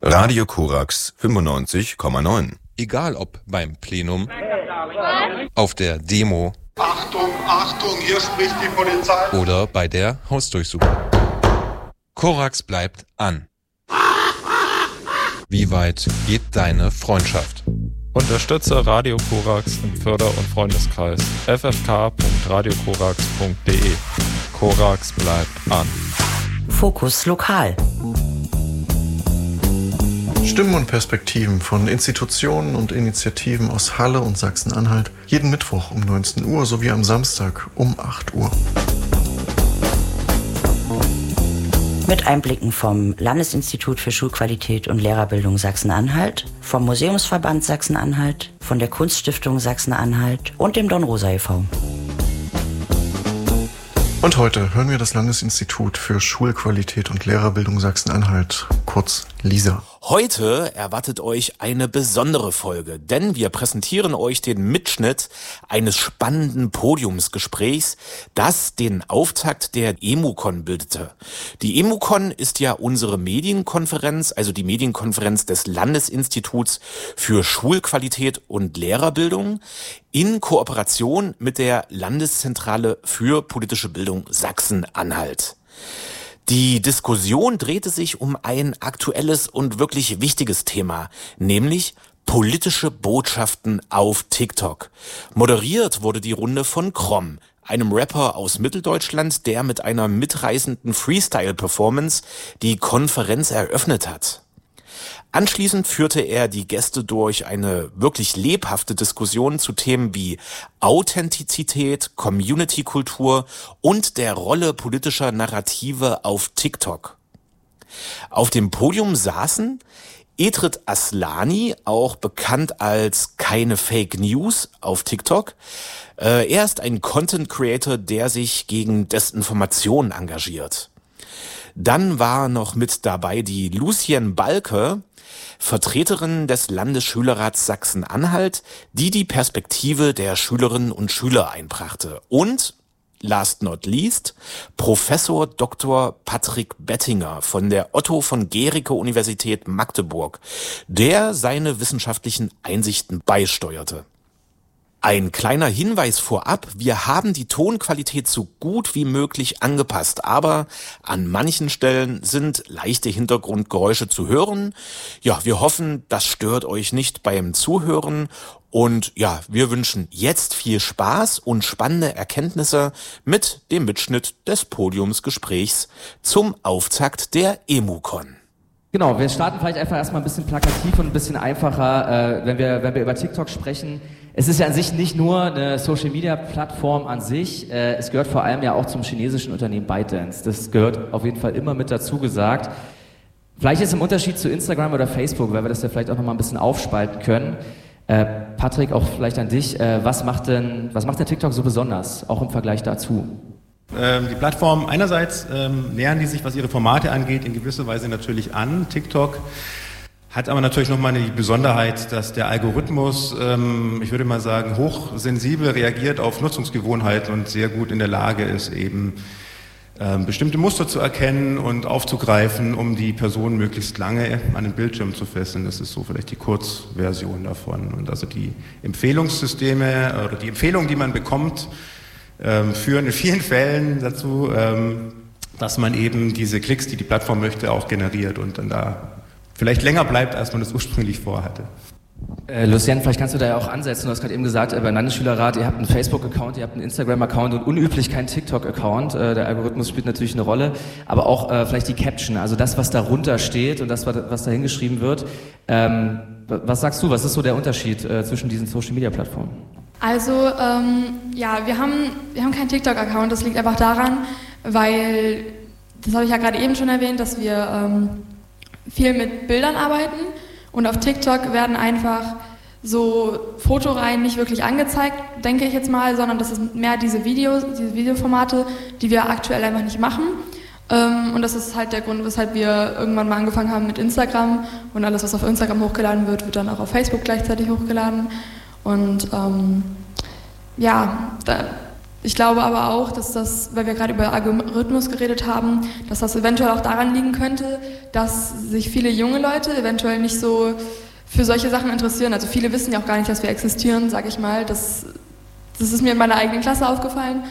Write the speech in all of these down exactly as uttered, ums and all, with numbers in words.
Radio Korax fünfundneunzig Komma neun. Egal ob beim Plenum, auf der Demo, Achtung, Achtung, hier spricht die Polizei. Oder bei der Hausdurchsuchung. Korax bleibt an. Wie weit geht deine Freundschaft? Unterstütze Radio Korax im Förder- und Freundeskreis. f f k punkt radio korax punkt d e. Korax bleibt an. Fokus Lokal. Stimmen und Perspektiven von Institutionen und Initiativen aus Halle und Sachsen-Anhalt. Jeden Mittwoch um neunzehn Uhr sowie am Samstag um acht Uhr. Mit Einblicken vom Landesinstitut für Schulqualität und Lehrerbildung Sachsen-Anhalt, vom Museumsverband Sachsen-Anhalt, von der Kunststiftung Sachsen-Anhalt und dem Dornrosa e V Und heute hören wir das Landesinstitut für Schulqualität und Lehrerbildung Sachsen-Anhalt, kurz LISA. Heute erwartet euch eine besondere Folge, denn wir präsentieren euch den Mitschnitt eines spannenden Podiumsgesprächs, das den Auftakt der EMUCON bildete. Die EMUCON ist ja unsere Medienkonferenz, also die Medienkonferenz des Landesinstituts für Schulqualität und Lehrerbildung in Kooperation mit der Landeszentrale für politische Bildung Sachsen-Anhalt. Die Diskussion drehte sich um ein aktuelles und wirklich wichtiges Thema, nämlich politische Botschaften auf TikTok. Moderiert wurde die Runde von Krom, einem Rapper aus Mitteldeutschland, der mit einer mitreißenden Freestyle-Performance die Konferenz eröffnet hat. Anschließend führte er die Gäste durch eine wirklich lebhafte Diskussion zu Themen wie Authentizität, Community-Kultur und der Rolle politischer Narrative auf TikTok. Auf dem Podium saßen Edrit Aslani, auch bekannt als Keine Fake News auf TikTok. Äh, er ist ein Content Creator, der sich gegen Desinformation engagiert. Dann war noch mit dabei die Lucien Balke, Vertreterin des Landesschülerrats Sachsen-Anhalt, die die Perspektive der Schülerinnen und Schüler einbrachte. Und, last not least, Professor Doktor Patrick Bettinger von der Otto von Guericke Universität Magdeburg, der seine wissenschaftlichen Einsichten beisteuerte. Ein kleiner Hinweis vorab, wir haben die Tonqualität so gut wie möglich angepasst, aber an manchen Stellen sind leichte Hintergrundgeräusche zu hören. Ja, wir hoffen, das stört euch nicht beim Zuhören und ja, wir wünschen jetzt viel Spaß und spannende Erkenntnisse mit dem Mitschnitt des Podiumsgesprächs zum Auftakt der EMUCON. Genau, wir starten vielleicht einfach erstmal ein bisschen plakativ und ein bisschen einfacher, äh, wenn wir, wenn wir über TikTok sprechen. Es ist ja an sich nicht nur eine Social-Media-Plattform an sich, äh, es gehört vor allem ja auch zum chinesischen Unternehmen ByteDance. Das gehört auf jeden Fall immer mit dazu gesagt. Vielleicht ist im Unterschied zu Instagram oder Facebook, weil wir das ja vielleicht auch nochmal ein bisschen aufspalten können. Äh, Patrick, auch vielleicht an dich, äh, was macht denn, was macht denn TikTok so besonders, auch im Vergleich dazu? Ähm, die Plattformen einerseits ähm, nähern die sich, was ihre Formate angeht, in gewisser Weise natürlich an. TikTok hat aber natürlich nochmal die Besonderheit, dass der Algorithmus, ähm, ich würde mal sagen, hochsensibel reagiert auf Nutzungsgewohnheiten und sehr gut in der Lage ist, eben ähm, bestimmte Muster zu erkennen und aufzugreifen, um die Person möglichst lange an den Bildschirm zu fesseln. Das ist so vielleicht die Kurzversion davon. Und also die Empfehlungssysteme oder die Empfehlungen, die man bekommt, ähm, führen in vielen Fällen dazu, ähm, dass man eben diese Klicks, die die Plattform möchte, auch generiert und dann da vielleicht länger bleibt, als man das ursprünglich vorhatte. Äh, Lucien, vielleicht kannst du da ja auch ansetzen. Du hast gerade eben gesagt, äh, beim Landesschülerrat, ihr habt einen Facebook-Account, ihr habt einen Instagram-Account und unüblich keinen TikTok-Account. Äh, der Algorithmus spielt natürlich eine Rolle, aber auch äh, vielleicht die Caption, also das, was darunter steht und das, was da hingeschrieben wird. Ähm, was sagst du, was ist so der Unterschied äh, zwischen diesen Social-Media-Plattformen? Also, ähm, ja, wir haben, wir haben keinen TikTok-Account. Das liegt einfach daran, weil, das habe ich ja gerade eben schon erwähnt, dass wir ähm, viel mit Bildern arbeiten und auf TikTok werden einfach so Fotoreihen nicht wirklich angezeigt, denke ich jetzt mal, sondern das ist mehr diese Videos, diese Videoformate, die wir aktuell einfach nicht machen. Ähm, und das ist halt der Grund, weshalb wir irgendwann mal angefangen haben mit Instagram und alles, was auf Instagram hochgeladen wird, wird dann auch auf Facebook gleichzeitig hochgeladen. Und ähm, ja, da, Ich glaube aber auch, dass das, weil wir gerade über Algorithmus geredet haben, dass das eventuell auch daran liegen könnte, dass sich viele junge Leute eventuell nicht so für solche Sachen interessieren. Also viele wissen ja auch gar nicht, dass wir existieren, sage ich mal. Das, das ist mir in meiner eigenen Klasse aufgefallen.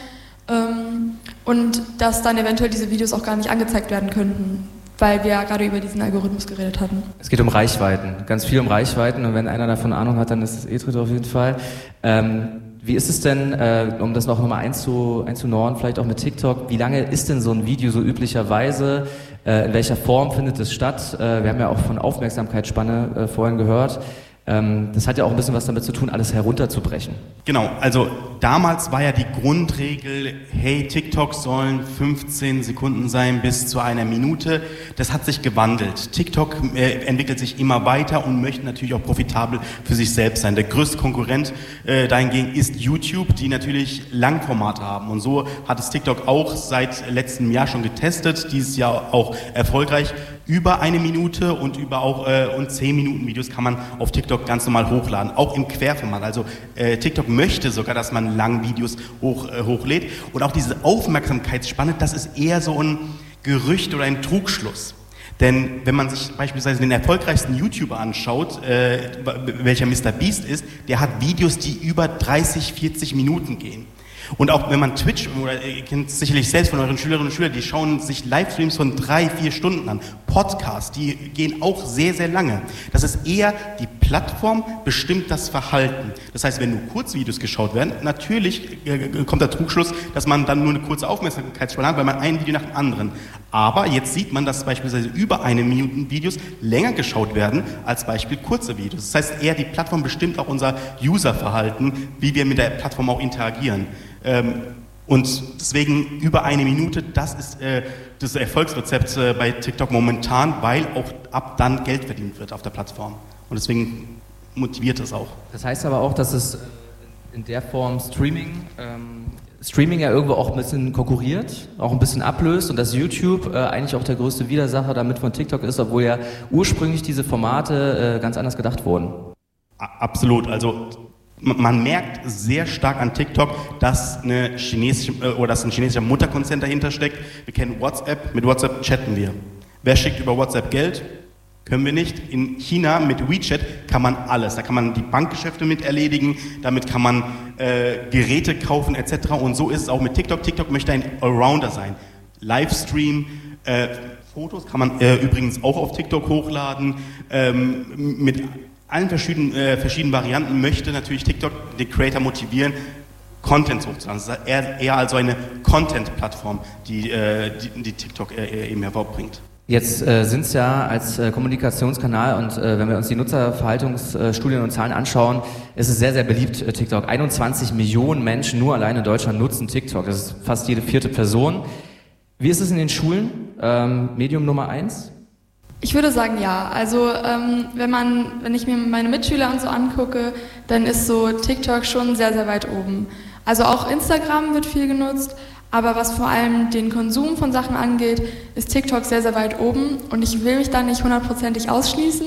Ähm, und dass dann eventuell diese Videos auch gar nicht angezeigt werden könnten, weil wir ja gerade über diesen Algorithmus geredet hatten. Es geht um Reichweiten, ganz viel um Reichweiten, und wenn einer davon Ahnung hat, dann ist es Edrit auf jeden Fall. Ähm, wie ist es denn, äh, um das noch nochmal einzu, einzunorden, vielleicht auch mit TikTok, wie lange ist denn so ein Video so üblicherweise, äh, in welcher Form findet es statt? Äh, wir haben ja auch von Aufmerksamkeitsspanne äh, vorhin gehört. Ähm, das hat ja auch ein bisschen was damit zu tun, alles herunterzubrechen. Genau, also damals war ja die Grundregel, hey, TikTok sollen fünfzehn Sekunden sein bis zu einer Minute. Das hat sich gewandelt. TikTok äh, entwickelt sich immer weiter und möchte natürlich auch profitabel für sich selbst sein. Der größte Konkurrent äh, dahingegen ist YouTube, die natürlich Langformate haben. Und so hat es TikTok auch seit letztem Jahr schon getestet, dieses Jahr auch erfolgreich. Über eine Minute und über auch äh, und zehn Minuten Videos kann man auf TikTok ganz normal hochladen, auch im Querformat. Also äh, TikTok möchte sogar, dass man lang Videos hoch, äh, hochlädt. Und auch diese Aufmerksamkeitsspanne, das ist eher so ein Gerücht oder ein Trugschluss. Denn wenn man sich beispielsweise den erfolgreichsten YouTuber anschaut, äh, welcher Mister Beast ist, der hat Videos, die über dreißig, vierzig Minuten gehen. Und auch wenn man Twitch, oder ihr kennt es sicherlich selbst von euren Schülerinnen und Schülern, die schauen sich Livestreams von drei, vier Stunden an. Podcasts, die gehen auch sehr, sehr lange. Das ist eher, die Plattform bestimmt das Verhalten. Das heißt, wenn nur Kurzvideos geschaut werden, natürlich kommt der Trugschluss, dass man dann nur eine kurze Aufmerksamkeitsspanne hat, weil man ein Video nach dem anderen. Aber jetzt sieht man, dass beispielsweise über eine Minute Videos länger geschaut werden, als Beispiel kurze Videos. Das heißt, eher die Plattform bestimmt auch unser Userverhalten, wie wir mit der Plattform auch interagieren. Ähm, und deswegen über eine Minute, das ist äh, das Erfolgsrezept äh, bei TikTok momentan, weil auch ab dann Geld verdient wird auf der Plattform. Und deswegen motiviert es auch. Das heißt aber auch, dass es in der Form Streaming, ähm, Streaming ja irgendwo auch ein bisschen konkurriert, auch ein bisschen ablöst, und dass YouTube äh, eigentlich auch der größte Widersacher damit von TikTok ist, obwohl ja ursprünglich diese Formate äh, ganz anders gedacht wurden. Absolut, also man merkt sehr stark an TikTok, dass, eine chinesische, äh, oder dass ein chinesischer Mutterkonzern dahinter steckt. Wir kennen WhatsApp, mit WhatsApp chatten wir. Wer schickt über WhatsApp Geld? Können wir nicht. In China mit WeChat kann man alles. Da kann man die Bankgeschäfte mit erledigen, damit kann man äh, Geräte kaufen et cetera. Und so ist es auch mit TikTok. TikTok möchte ein Allrounder sein. Livestream, äh, Fotos kann man äh, übrigens auch auf TikTok hochladen, ähm, mit allen verschiedenen, äh, verschiedenen Varianten möchte natürlich TikTok die Creator motivieren, Content hochzuladen. Das ist eher, eher also eine Content-Plattform, die, äh, die, die TikTok äh, eben hervorbringt. Jetzt äh, sind es ja als äh, Kommunikationskanal, und äh, wenn wir uns die Nutzerverhaltungsstudien äh, und Zahlen anschauen, ist es sehr, sehr beliebt, äh, TikTok. einundzwanzig Millionen Menschen nur allein in Deutschland nutzen TikTok. Das ist fast jede vierte Person. Wie ist es in den Schulen? Ähm, Medium Nummer eins? Ich würde sagen, ja. Also ähm, wenn man, wenn ich mir meine Mitschüler und so angucke, dann ist so TikTok schon sehr, sehr weit oben. Also auch Instagram wird viel genutzt, aber was vor allem den Konsum von Sachen angeht, ist TikTok sehr, sehr weit oben. Und ich will mich da nicht hundertprozentig ausschließen,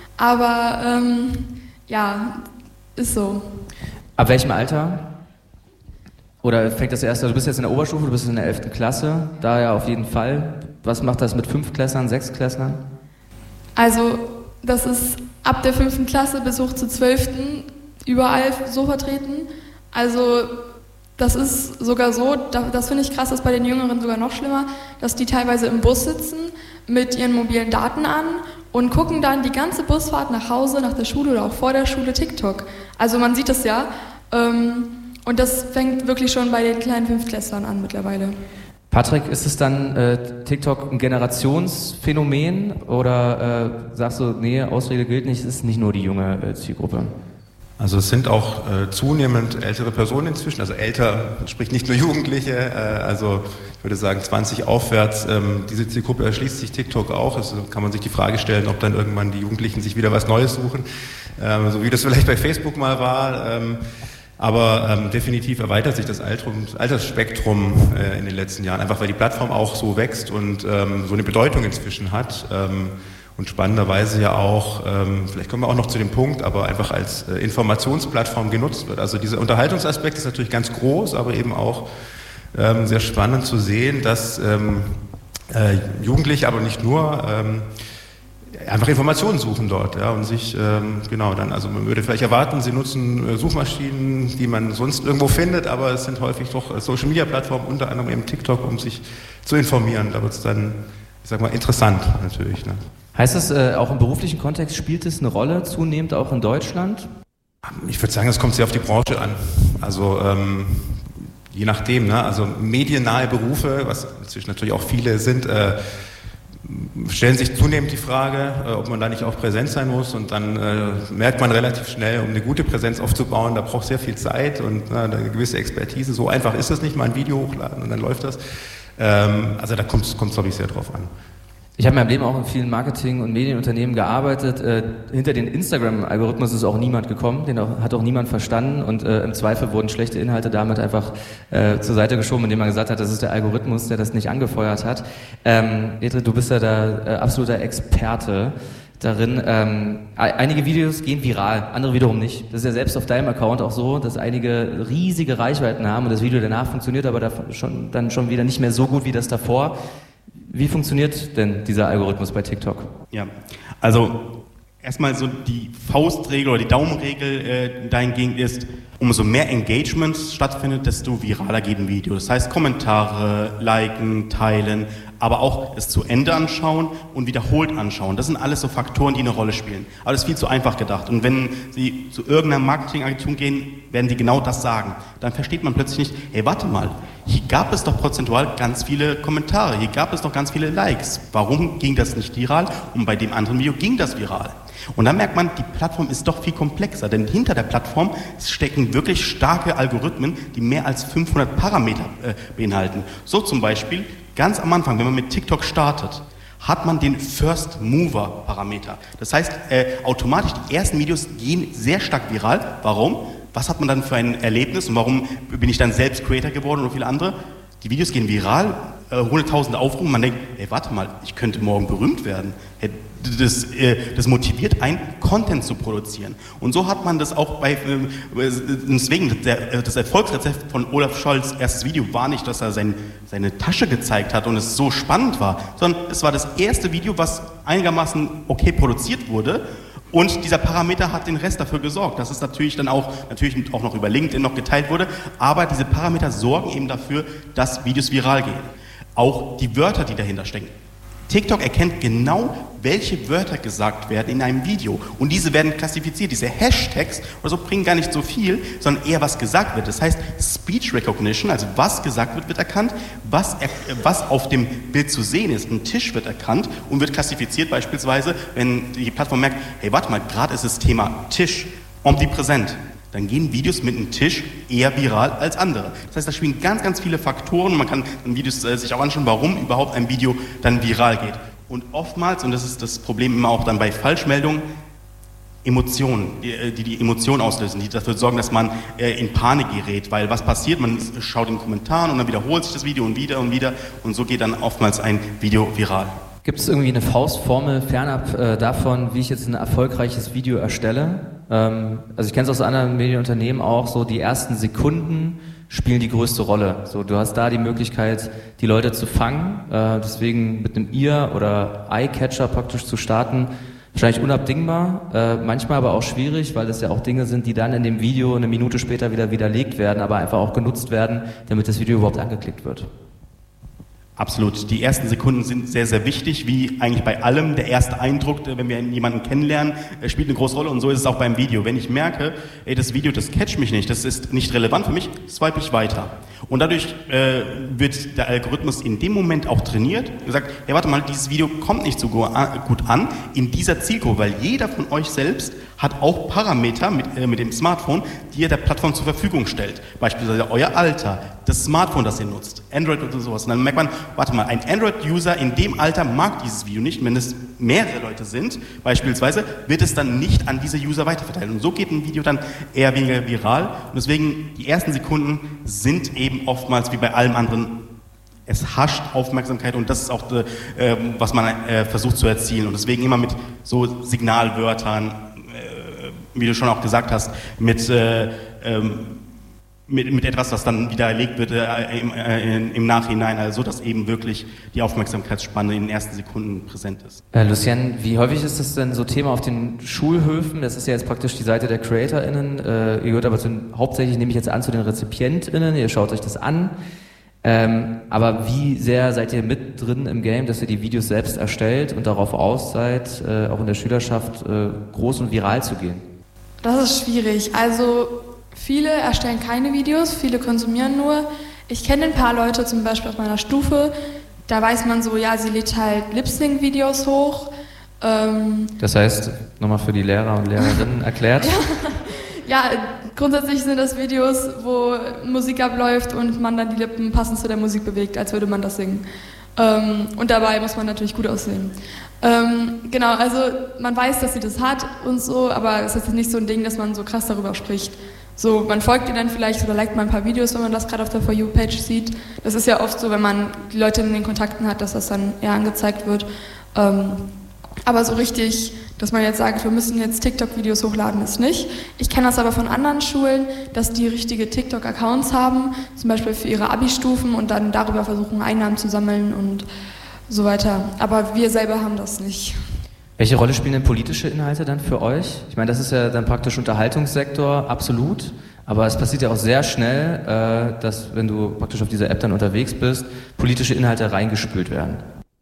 aber ähm, ja, ist so. Ab welchem Alter? Oder fängt das erst, also du bist jetzt in der Oberstufe, du bist in der elften Klasse, da ja auf jeden Fall. Was macht das mit Fünftklässlern, Sechstklässlern? Also das ist ab der fünften Klasse bis hoch zur zwölften überall so vertreten. Also das ist sogar so, das finde ich krass, das ist bei den Jüngeren sogar noch schlimmer, dass die teilweise im Bus sitzen mit ihren mobilen Daten an und gucken dann die ganze Busfahrt nach Hause, nach der Schule oder auch vor der Schule TikTok. Also man sieht das ja. Und das fängt wirklich schon bei den kleinen Fünftklässlern an mittlerweile. Patrick, ist es dann äh, TikTok ein Generationsphänomen, oder äh, sagst du, nee, Ausrede gilt nicht, es ist nicht nur die junge äh, Zielgruppe? Also es sind auch äh, zunehmend ältere Personen inzwischen, also älter, sprich nicht nur Jugendliche, äh, also ich würde sagen zwanzig aufwärts. Ähm, diese Zielgruppe erschließt sich TikTok auch, also kann man sich die Frage stellen, ob dann irgendwann die Jugendlichen sich wieder was Neues suchen, ähm, so wie das vielleicht bei Facebook mal war. Ähm, Aber ähm, definitiv erweitert sich das Altersspektrum äh, in den letzten Jahren, einfach weil die Plattform auch so wächst und ähm, so eine Bedeutung inzwischen hat. Ähm, und spannenderweise ja auch, ähm, vielleicht kommen wir auch noch zu dem Punkt, aber einfach als äh, Informationsplattform genutzt wird. Also dieser Unterhaltungsaspekt ist natürlich ganz groß, aber eben auch ähm, sehr spannend zu sehen, dass ähm, äh, Jugendliche, aber nicht nur, ähm, einfach Informationen suchen dort, ja, und sich, ähm, genau, dann, also man würde vielleicht erwarten, sie nutzen äh, Suchmaschinen, die man sonst irgendwo findet, aber es sind häufig doch Social-Media-Plattformen, unter anderem eben TikTok, um sich zu informieren. Da wird es dann, ich sag mal, interessant natürlich. Ne? Heißt das, äh, auch im beruflichen Kontext spielt es eine Rolle, zunehmend auch in Deutschland? Ich würde sagen, es kommt sehr auf die Branche an. Also, ähm, je nachdem, ne? Also mediennahe Berufe, was inzwischen natürlich auch viele sind, äh, stellen sich zunehmend die Frage, äh, ob man da nicht auch präsent sein muss, und dann äh, merkt man relativ schnell, um eine gute Präsenz aufzubauen, da braucht sehr viel Zeit und äh, eine gewisse Expertise. So einfach ist es nicht, mal ein Video hochladen und dann läuft das. Ähm, also da kommt es, glaube ich, sehr drauf an. Ich habe in meinem Leben auch in vielen Marketing- und Medienunternehmen gearbeitet. Äh, hinter den Instagram-Algorithmus ist auch niemand gekommen, den auch, hat auch niemand verstanden, und äh, im Zweifel wurden schlechte Inhalte damit einfach äh, zur Seite geschoben, indem man gesagt hat, das ist der Algorithmus, der das nicht angefeuert hat. Ähm, Edre, du bist ja da äh, absoluter Experte darin. Ähm, einige Videos gehen viral, andere wiederum nicht. Das ist ja selbst auf deinem Account auch so, dass einige riesige Reichweiten haben und das Video danach funktioniert aber davon schon, dann schon wieder nicht mehr so gut wie das davor. Wie funktioniert denn dieser Algorithmus bei TikTok? Ja, also erstmal so die Faustregel oder die Daumenregel äh, dahingehend ist, umso mehr Engagement stattfindet, desto viraler geht ein Video. Das heißt Kommentare, liken, teilen, aber auch es zu Ende anschauen und wiederholt anschauen. Das sind alles so Faktoren, die eine Rolle spielen. Aber das ist viel zu einfach gedacht. Und wenn Sie zu irgendeiner Marketingagentur gehen, werden die genau das sagen. Dann versteht man plötzlich nicht, hey, warte mal, hier gab es doch prozentual ganz viele Kommentare, hier gab es doch ganz viele Likes. Warum ging das nicht viral? Und bei dem anderen Video ging das viral. Und dann merkt man, die Plattform ist doch viel komplexer, denn hinter der Plattform stecken wirklich starke Algorithmen, die mehr als fünfhundert Parameter äh, beinhalten. So zum Beispiel, ganz am Anfang, wenn man mit TikTok startet, hat man den First Mover Parameter. Das heißt, äh, automatisch die ersten Videos gehen sehr stark viral. Warum? Was hat man dann für ein Erlebnis und warum bin ich dann selbst Creator geworden oder viele andere? Die Videos gehen viral, äh, hunderttausende Aufrufe, man denkt, hey, warte mal, ich könnte morgen berühmt werden. Hey, das, äh, das motiviert einen, Content zu produzieren. Und so hat man das auch bei, äh, deswegen, der, das Erfolgsrezept von Olaf Scholz' erstes Video war nicht, dass er sein, seine Tasche gezeigt hat und es so spannend war, sondern es war das erste Video, was einigermaßen okay produziert wurde. Und dieser Parameter hat den Rest dafür gesorgt, dass es natürlich dann auch, natürlich auch noch über LinkedIn noch geteilt wurde, aber diese Parameter sorgen eben dafür, dass Videos viral gehen. Auch die Wörter, die dahinter stecken. TikTok erkennt genau, welche Wörter gesagt werden in einem Video. Und diese werden klassifiziert. Diese Hashtags oder so bringen gar nicht so viel, sondern eher was gesagt wird. Das heißt, Speech Recognition, also was gesagt wird, wird erkannt, was, er, was auf dem Bild zu sehen ist. Ein Tisch wird erkannt und wird klassifiziert beispielsweise, wenn die Plattform merkt, hey, warte mal, gerade ist das Thema Tisch omnipräsent. Dann gehen Videos mit einem Tisch eher viral als andere. Das heißt, da spielen ganz, ganz viele Faktoren. Man kann in Videos äh, sich auch anschauen, warum überhaupt ein Video dann viral geht. Und oftmals, und das ist das Problem immer auch dann bei Falschmeldungen, Emotionen, die die, die Emotionen auslösen, die dafür sorgen, dass man äh, in Panik gerät. Weil was passiert? Man schaut in den Kommentaren und dann wiederholt sich das Video und wieder und wieder. Und so geht dann oftmals ein Video viral. Gibt es irgendwie eine Faustformel fernab äh, davon, wie ich jetzt ein erfolgreiches Video erstelle? Ähm, also ich kenne es aus anderen Medienunternehmen auch, so die ersten Sekunden spielen die größte Rolle. So, du hast da die Möglichkeit, die Leute zu fangen, äh, deswegen mit einem Ear- oder Eye-Catcher praktisch zu starten, wahrscheinlich unabdingbar, äh, manchmal aber auch schwierig, weil das ja auch Dinge sind, die dann in dem Video eine Minute später wieder widerlegt werden, aber einfach auch genutzt werden, damit das Video überhaupt angeklickt wird. Absolut. Die ersten Sekunden sind sehr, sehr wichtig, wie eigentlich bei allem. Der erste Eindruck, wenn wir jemanden kennenlernen, spielt eine große Rolle und so ist es auch beim Video. Wenn ich merke, ey, das Video, das catcht mich nicht, das ist nicht relevant für mich, swipe ich weiter. Und dadurch äh, wird der Algorithmus in dem Moment auch trainiert und sagt, hey, warte mal, dieses Video kommt nicht so gut an in dieser Zielgruppe, weil jeder von euch selbst hat auch Parameter mit, äh, mit dem Smartphone, die ihr der Plattform zur Verfügung stellt. Beispielsweise euer Alter, das Smartphone, das ihr nutzt, Android oder sowas. Und dann merkt man, warte mal, ein Android-User in dem Alter mag dieses Video nicht. Wenn es mehrere Leute sind, beispielsweise, wird es dann nicht an diese User weiterverteilt. Und so geht ein Video dann eher weniger viral. Und deswegen, die ersten Sekunden sind eben oftmals wie bei allem anderen es hascht Aufmerksamkeit und das ist auch, äh, was man äh, versucht zu erzielen. Und deswegen immer mit so Signalwörtern, äh, wie du schon auch gesagt hast, mit, äh, ähm, mit, mit etwas, was dann widerlegt wird äh, im, äh, im Nachhinein, also dass eben wirklich die Aufmerksamkeitsspanne in den ersten Sekunden präsent ist. Äh, Lucien, wie häufig ist das denn so Thema auf den Schulhöfen? Das ist ja jetzt praktisch die Seite der CreatorInnen. Äh, ihr gehört aber zu den, hauptsächlich, nehme ich jetzt an, zu den RezipientInnen. Ihr schaut euch das an. Ähm, aber wie sehr seid ihr mit drin im Game, dass ihr die Videos selbst erstellt und darauf aus seid, äh, auch in der Schülerschaft äh, groß und viral zu gehen? Das ist schwierig. Also viele erstellen keine Videos, viele konsumieren nur. Ich kenne ein paar Leute, zum Beispiel aus meiner Stufe, da weiß man so, ja, sie lädt halt Lip-Sync-Videos hoch. Ähm das heißt, nochmal für die Lehrer und Lehrerinnen erklärt. Ja, grundsätzlich sind das Videos, wo Musik abläuft und man dann die Lippen passend zu der Musik bewegt, als würde man das singen. Ähm, und dabei muss man natürlich gut aussehen. Ähm, genau, also man weiß, dass sie das hat und so, aber es ist jetzt nicht so ein Ding, dass man so krass darüber spricht. So, man folgt ihr dann vielleicht oder liked mal ein paar Videos, wenn man das gerade auf der For You-Page sieht. Das ist ja oft so, wenn man die Leute in den Kontakten hat, dass das dann eher angezeigt wird. Ähm, aber so richtig, dass man jetzt sagt, wir müssen jetzt TikTok-Videos hochladen, ist nicht. Ich kenne das aber von anderen Schulen, dass die richtige TikTok-Accounts haben, zum Beispiel für ihre Abi-Stufen und dann darüber versuchen, Einnahmen zu sammeln und so weiter. Aber wir selber haben das nicht. Welche Rolle spielen denn politische Inhalte dann für euch? Ich meine, das ist ja dann praktisch Unterhaltungssektor, absolut. Aber es passiert ja auch sehr schnell, äh, dass, wenn du praktisch auf dieser App dann unterwegs bist, politische Inhalte reingespült werden.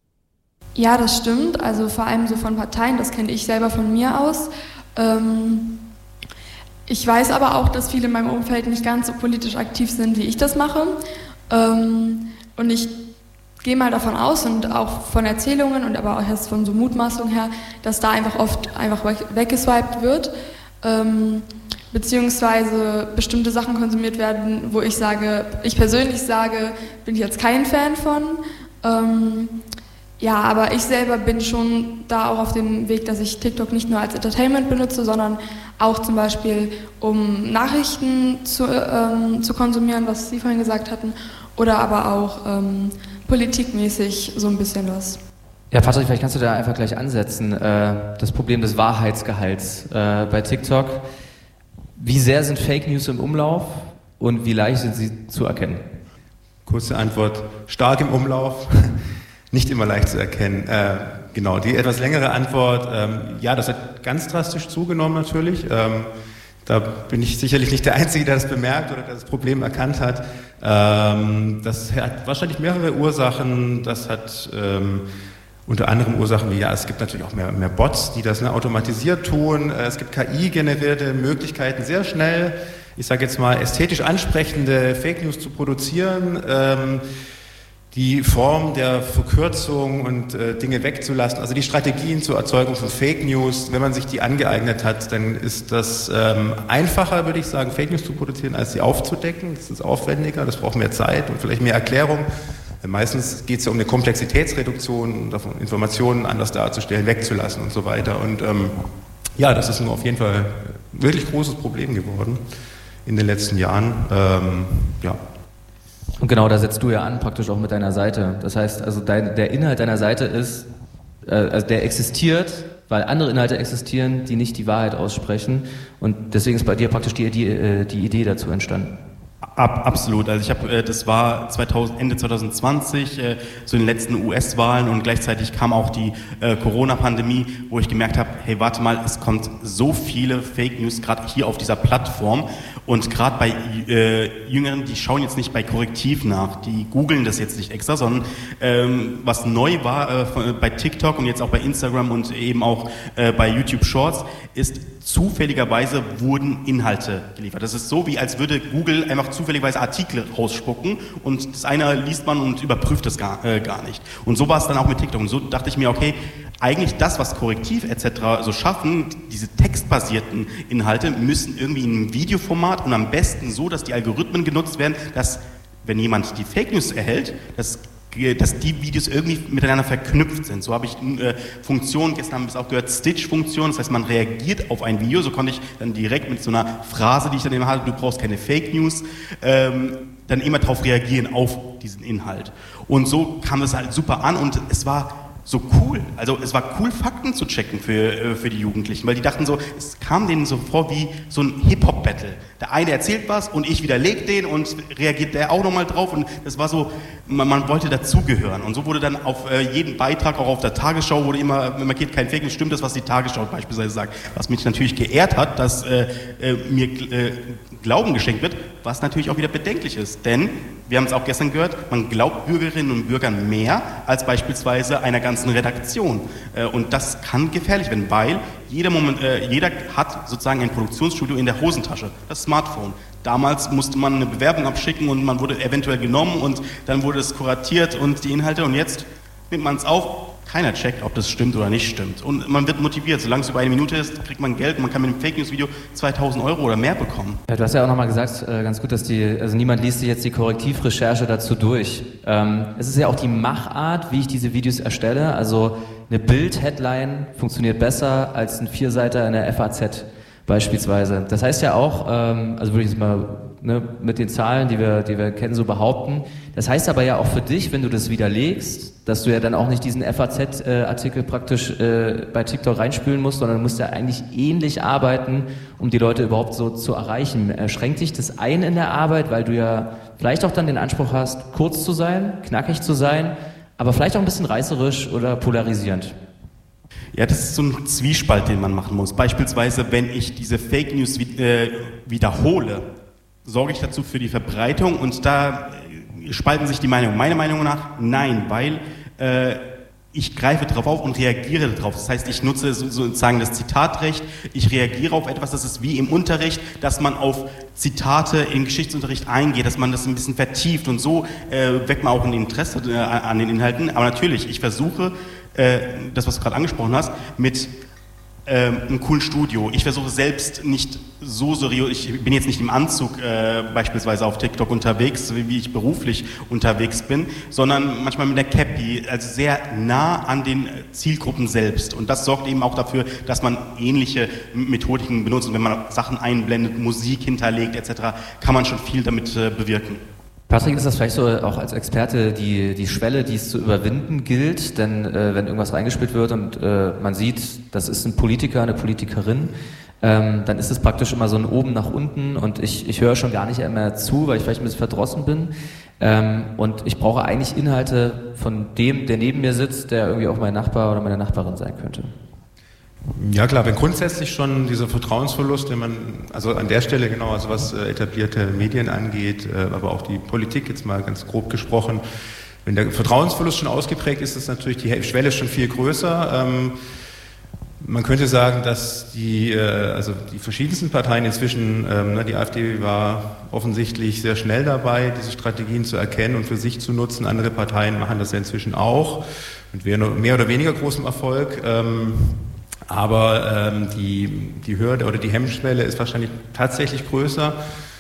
Ja, das stimmt. Also vor allem so von Parteien, das kenne ich selber von mir aus. Ähm, ich weiß aber auch, dass viele in meinem Umfeld nicht ganz so politisch aktiv sind, wie ich das mache. Ähm, und ich gehe mal davon aus und auch von Erzählungen und aber auch erst von so Mutmaßungen her, dass da einfach oft einfach weggeswiped wird, ähm, beziehungsweise bestimmte Sachen konsumiert werden, wo ich sage, ich persönlich sage, bin ich jetzt kein Fan von. Ähm, ja, aber ich selber bin schon da auch auf dem Weg, dass ich TikTok nicht nur als Entertainment benutze, sondern auch zum Beispiel, um Nachrichten zu, ähm, zu konsumieren, was Sie vorhin gesagt hatten, oder aber auch ähm, politikmäßig so ein bisschen was. Ja, Patrick, vielleicht kannst du da einfach gleich ansetzen. Äh, das Problem des Wahrheitsgehalts äh, bei TikTok. Wie sehr sind Fake News im Umlauf und wie leicht sind sie zu erkennen? Kurze Antwort, stark im Umlauf, nicht immer leicht zu erkennen. Äh, genau, die etwas längere Antwort, ähm, ja, das hat ganz drastisch zugenommen natürlich. Ähm, Da bin ich sicherlich nicht der Einzige, der das bemerkt oder der das Problem erkannt hat. Ähm, das hat wahrscheinlich mehrere Ursachen. Das hat ähm, unter anderem Ursachen wie, ja, es gibt natürlich auch mehr, mehr Bots, die das ne, automatisiert tun. Es gibt K I-generierte Möglichkeiten, sehr schnell, ich sage jetzt mal, ästhetisch ansprechende Fake News zu produzieren. Ähm, die Form der Verkürzung und äh, Dinge wegzulassen, also die Strategien zur Erzeugung von Fake News, wenn man sich die angeeignet hat, dann ist das ähm, einfacher, würde ich sagen, Fake News zu produzieren, als sie aufzudecken. Das ist aufwendiger, das braucht mehr Zeit und vielleicht mehr Erklärung. Meistens geht es ja um eine Komplexitätsreduktion, davon Informationen anders darzustellen, wegzulassen und so weiter. Und ähm, ja, das ist ein auf jeden Fall ein wirklich großes Problem geworden in den letzten Jahren. Ähm, ja. Und genau, da setzt du ja an, praktisch auch mit deiner Seite. Das heißt, also dein, der Inhalt deiner Seite ist, äh, also der existiert, weil andere Inhalte existieren, die nicht die Wahrheit aussprechen. Und deswegen ist bei dir praktisch die, die, die Idee dazu entstanden. Ab, absolut. Also ich habe, das war zweitausend, Ende zwanzig zwanzig, äh, zu den letzten U S-Wahlen und gleichzeitig kam auch die äh, Corona-Pandemie, wo ich gemerkt habe, hey, warte mal, es kommt so viele Fake News gerade hier auf dieser Plattform und gerade bei äh, Jüngeren, die schauen jetzt nicht bei Korrektiv nach, die googeln das jetzt nicht extra, sondern ähm, was neu war äh, von, bei TikTok und jetzt auch bei Instagram und eben auch äh, bei YouTube Shorts, ist zufälligerweise wurden Inhalte geliefert. Das ist so, wie als würde Google einfach zufälligerweise Artikel rausspucken und das eine liest man und überprüft es gar, äh, gar nicht. Und so war es dann auch mit TikTok. Und so dachte ich mir, okay, eigentlich das, was Korrektiv et cetera so schaffen, diese textbasierten Inhalte müssen irgendwie in einem Videoformat und am besten so, dass die Algorithmen genutzt werden, dass, wenn jemand die Fake News erhält, das dass die Videos irgendwie miteinander verknüpft sind. So habe ich äh, Funktionen, gestern haben wir es auch gehört, Stitch-Funktion, das heißt, man reagiert auf ein Video, so konnte ich dann direkt mit so einer Phrase, die ich dann immer hatte, du brauchst keine Fake News, ähm, dann immer darauf reagieren, auf diesen Inhalt. Und so kam das halt super an und es war so cool, also es war cool, Fakten zu checken für, für die Jugendlichen, weil die dachten so, es kam denen so vor wie so ein Hip-Hop-Battle. Der eine erzählt was und ich widerlege den und reagiert der auch nochmal drauf und das war so, man, man wollte dazugehören und so wurde dann auf äh, jeden Beitrag, auch auf der Tagesschau, wurde immer markiert, kein Fake News, stimmt das, was die Tagesschau beispielsweise sagt, was mich natürlich geehrt hat, dass äh, äh, mir äh, Glauben geschenkt wird, was natürlich auch wieder bedenklich ist, denn wir haben es auch gestern gehört, man glaubt Bürgerinnen und Bürgern mehr als beispielsweise einer ganzen Redaktion. Und das kann gefährlich werden, weil jeder, Moment, jeder hat sozusagen ein Produktionsstudio in der Hosentasche, das Smartphone. Damals musste man eine Bewerbung abschicken und man wurde eventuell genommen und dann wurde es kuratiert und die Inhalte und jetzt nimmt man es auf. Keiner checkt, ob das stimmt oder nicht stimmt. Und man wird motiviert. Solange es über eine Minute ist, kriegt man Geld und man kann mit dem Fake-News-Video zweitausend Euro oder mehr bekommen. Ja, du hast ja auch nochmal gesagt, äh, ganz gut, dass die, also niemand liest sich jetzt die Korrektivrecherche dazu durch. Ähm, es ist ja auch die Machart, wie ich diese Videos erstelle. Also eine Bild-Headline funktioniert besser als ein Vierseiter in der F A Z beispielsweise. Das heißt ja auch, ähm, also würde ich jetzt mal ne, mit den Zahlen, die wir, die wir kennen, so behaupten. Das heißt aber ja auch für dich, wenn du das widerlegst, dass du ja dann auch nicht diesen F A Z-Artikel praktisch äh, bei TikTok reinspülen musst, sondern du musst ja eigentlich ähnlich arbeiten, um die Leute überhaupt so zu erreichen. Äh, schränkt dich das ein in der Arbeit, weil du ja vielleicht auch dann den Anspruch hast, kurz zu sein, knackig zu sein, aber vielleicht auch ein bisschen reißerisch oder polarisierend? Ja, das ist so ein Zwiespalt, den man machen muss. Beispielsweise, wenn ich diese Fake News äh, wiederhole, sorge ich dazu für die Verbreitung und da spalten sich die Meinungen. Meiner Meinung nach nein, weil äh, ich greife darauf auf und reagiere darauf. Das heißt, ich nutze sozusagen das Zitatrecht, ich reagiere auf etwas, das ist wie im Unterricht, dass man auf Zitate im Geschichtsunterricht eingeht, dass man das ein bisschen vertieft und so äh, weckt man auch ein Interesse äh, an den Inhalten. Aber natürlich, ich versuche, äh, das, was du gerade angesprochen hast, mit äh, einem coolen Studio. Ich versuche selbst nicht so seriös, ich bin jetzt nicht im Anzug äh, beispielsweise auf TikTok unterwegs, wie, wie ich beruflich unterwegs bin, sondern manchmal mit der Cappy, also sehr nah an den Zielgruppen selbst. Und das sorgt eben auch dafür, dass man ähnliche Methodiken benutzt. Und wenn man Sachen einblendet, Musik hinterlegt et cetera, kann man schon viel damit äh, bewirken. Patrick, ist das vielleicht so auch als Experte die, die Schwelle, die es zu überwinden gilt? Denn äh, wenn irgendwas reingespielt wird und äh, man sieht, das ist ein Politiker, eine Politikerin, ähm, dann ist es praktisch immer so ein oben nach unten und ich, ich höre schon gar nicht mehr zu, weil ich vielleicht ein bisschen verdrossen bin. Ähm, und ich brauche eigentlich Inhalte von dem, der neben mir sitzt, der irgendwie auch mein Nachbar oder meine Nachbarin sein könnte. Ja klar, wenn grundsätzlich schon dieser Vertrauensverlust, wenn man, also an der Stelle genau, also was äh, etablierte Medien angeht, äh, aber auch die Politik jetzt mal ganz grob gesprochen, wenn der Vertrauensverlust schon ausgeprägt ist, ist natürlich die Schwelle schon viel größer. Ähm, man könnte sagen, dass die, äh, also die verschiedensten Parteien inzwischen, ähm, ne, die AfD war offensichtlich sehr schnell dabei, diese Strategien zu erkennen und für sich zu nutzen. Andere Parteien machen das ja inzwischen auch mit mehr oder weniger großem Erfolg. Ähm, Aber ähm, die, die Hürde oder die Hemmschwelle ist wahrscheinlich tatsächlich größer,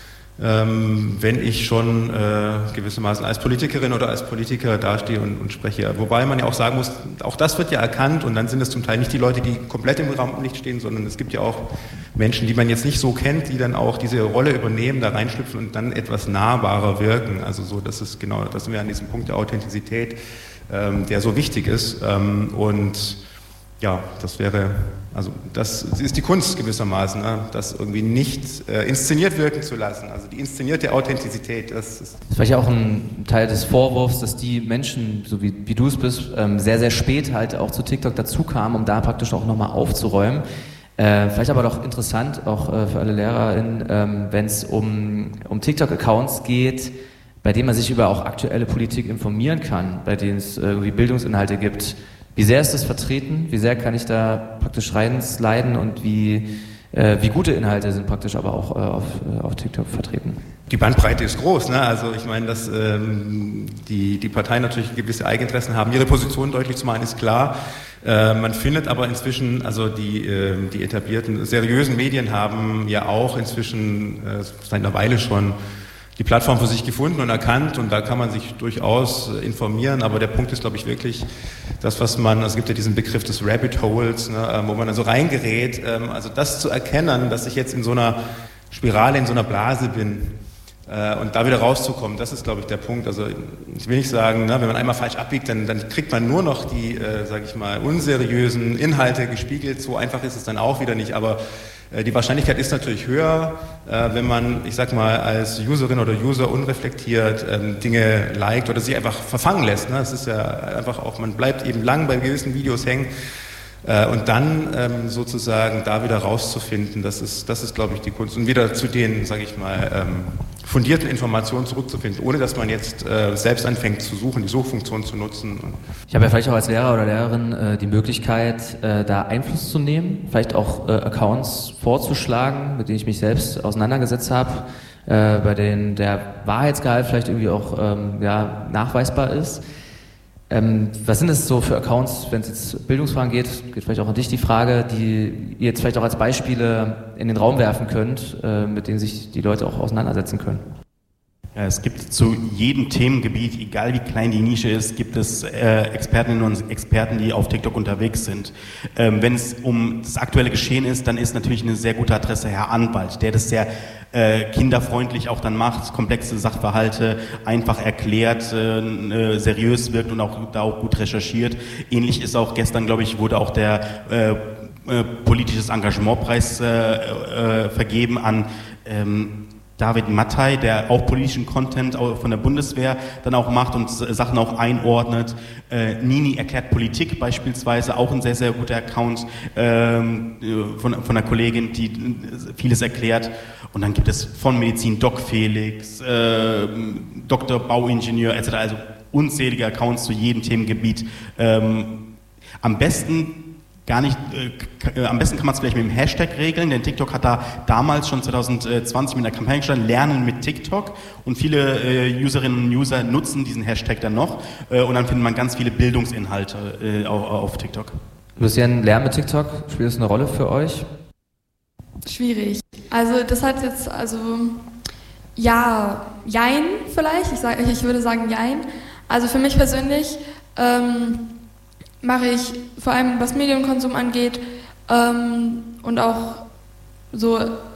ähm, wenn ich schon äh, gewissermaßen als Politikerin oder als Politiker dastehe und, und spreche. Wobei man ja auch sagen muss, auch das wird ja erkannt und dann sind es zum Teil nicht die Leute, die komplett im Rampenlicht stehen, sondern es gibt ja auch Menschen, die man jetzt nicht so kennt, die dann auch diese Rolle übernehmen, da reinschlüpfen und dann etwas nahbarer wirken. Also so, das ist genau, das sind wir an diesem Punkt der Authentizität, ähm, der so wichtig ist. Ähm, und ja, das wäre, also das ist die Kunst gewissermaßen, ne? Das irgendwie nicht äh, inszeniert wirken zu lassen. Also die inszenierte Authentizität, das ist... Das war ja auch ein Teil des Vorwurfs, dass die Menschen, so wie, wie du es bist, ähm, sehr, sehr spät halt auch zu TikTok dazu kamen, um da praktisch auch nochmal aufzuräumen. Äh, vielleicht aber doch interessant, auch äh, für alle LehrerInnen, ähm, wenn es um, um TikTok-Accounts geht, bei denen man sich über auch aktuelle Politik informieren kann, bei denen es irgendwie Bildungsinhalte gibt. Wie sehr ist das vertreten? Wie sehr kann ich da praktisch reinsliden und wie, äh, wie gute Inhalte sind praktisch aber auch äh, auf, äh, auf TikTok vertreten? Die Bandbreite ist groß, ne? Also ich meine, dass ähm, die, die Parteien natürlich gewisse Eigeninteressen haben. Ihre Position deutlich zu machen ist klar. Äh, man findet aber inzwischen, also die, äh, die etablierten, seriösen Medien haben ja auch inzwischen äh, seit einer Weile schon die Plattform für sich gefunden und erkannt und da kann man sich durchaus informieren, aber der Punkt ist, glaube ich, wirklich das, was man, also es gibt ja diesen Begriff des Rabbit Holes, ne, wo man dann so reingerät, also das zu erkennen, dass ich jetzt in so einer Spirale, in so einer Blase bin und da wieder rauszukommen, das ist, glaube ich, der Punkt. Also ich will nicht sagen, ne, wenn man einmal falsch abbiegt, dann, dann kriegt man nur noch die, äh, sage ich mal, unseriösen Inhalte gespiegelt, so einfach ist es dann auch wieder nicht, aber die Wahrscheinlichkeit ist natürlich höher, wenn man, ich sag mal, als Userin oder User unreflektiert Dinge liked oder sich einfach verfangen lässt. Es ist ja einfach auch, man bleibt eben lang bei gewissen Videos hängen und dann sozusagen da wieder rauszufinden, das ist, das ist, glaube ich, die Kunst. Und wieder zu den, sage ich mal, fundierten Informationen zurückzufinden, ohne dass man jetzt äh, selbst anfängt zu suchen, die Suchfunktion zu nutzen. Ich habe ja vielleicht auch als Lehrer oder Lehrerin äh, die Möglichkeit, äh, da Einfluss zu nehmen, vielleicht auch äh, Accounts vorzuschlagen, mit denen ich mich selbst auseinandergesetzt habe, äh, bei denen der Wahrheitsgehalt vielleicht irgendwie auch ähm, ja, nachweisbar ist. Ähm, was sind es so für Accounts, wenn es jetzt Bildungsfragen geht, geht vielleicht auch an dich die Frage, die ihr jetzt vielleicht auch als Beispiele in den Raum werfen könnt, äh, mit denen sich die Leute auch auseinandersetzen können? Ja, es gibt zu jedem Themengebiet, egal wie klein die Nische ist, gibt es äh, Expertinnen und Experten, die auf TikTok unterwegs sind. Ähm, wenn es um das aktuelle Geschehen ist, dann ist natürlich eine sehr gute Adresse Herr Anwalt, der das sehr äh, kinderfreundlich auch dann macht, komplexe Sachverhalte einfach erklärt, äh, seriös wirkt und auch da auch gut recherchiert. Ähnlich ist auch gestern, glaube ich, wurde auch der äh, äh, politisches Engagementpreis äh, äh, vergeben an ähm, David Mattei, der auch politischen Content von der Bundeswehr dann auch macht und Sachen auch einordnet. Äh, Nini erklärt Politik beispielsweise, auch ein sehr, sehr guter Account ähm, von, von einer Kollegin, die vieles erklärt. Und dann gibt es von Medizin Doc Felix, äh, Doktor Bauingenieur et cetera. Also unzählige Accounts zu jedem Themengebiet. Ähm, am besten Gar nicht, äh, am besten kann man es vielleicht mit dem Hashtag regeln, denn TikTok hat da damals schon zwanzig zwanzig mit einer Kampagne gestanden, Lernen mit TikTok, und viele äh, Userinnen und User nutzen diesen Hashtag dann noch äh, und dann findet man ganz viele Bildungsinhalte äh, auf, auf TikTok. Lucian, Lernen mit TikTok, spielt das eine Rolle für euch? Schwierig. Also das hat jetzt, also ja, jein vielleicht, ich, sag, ich würde sagen jein. Also für mich persönlich ähm, mache ich vor allem, was Medienkonsum angeht ähm, und auch so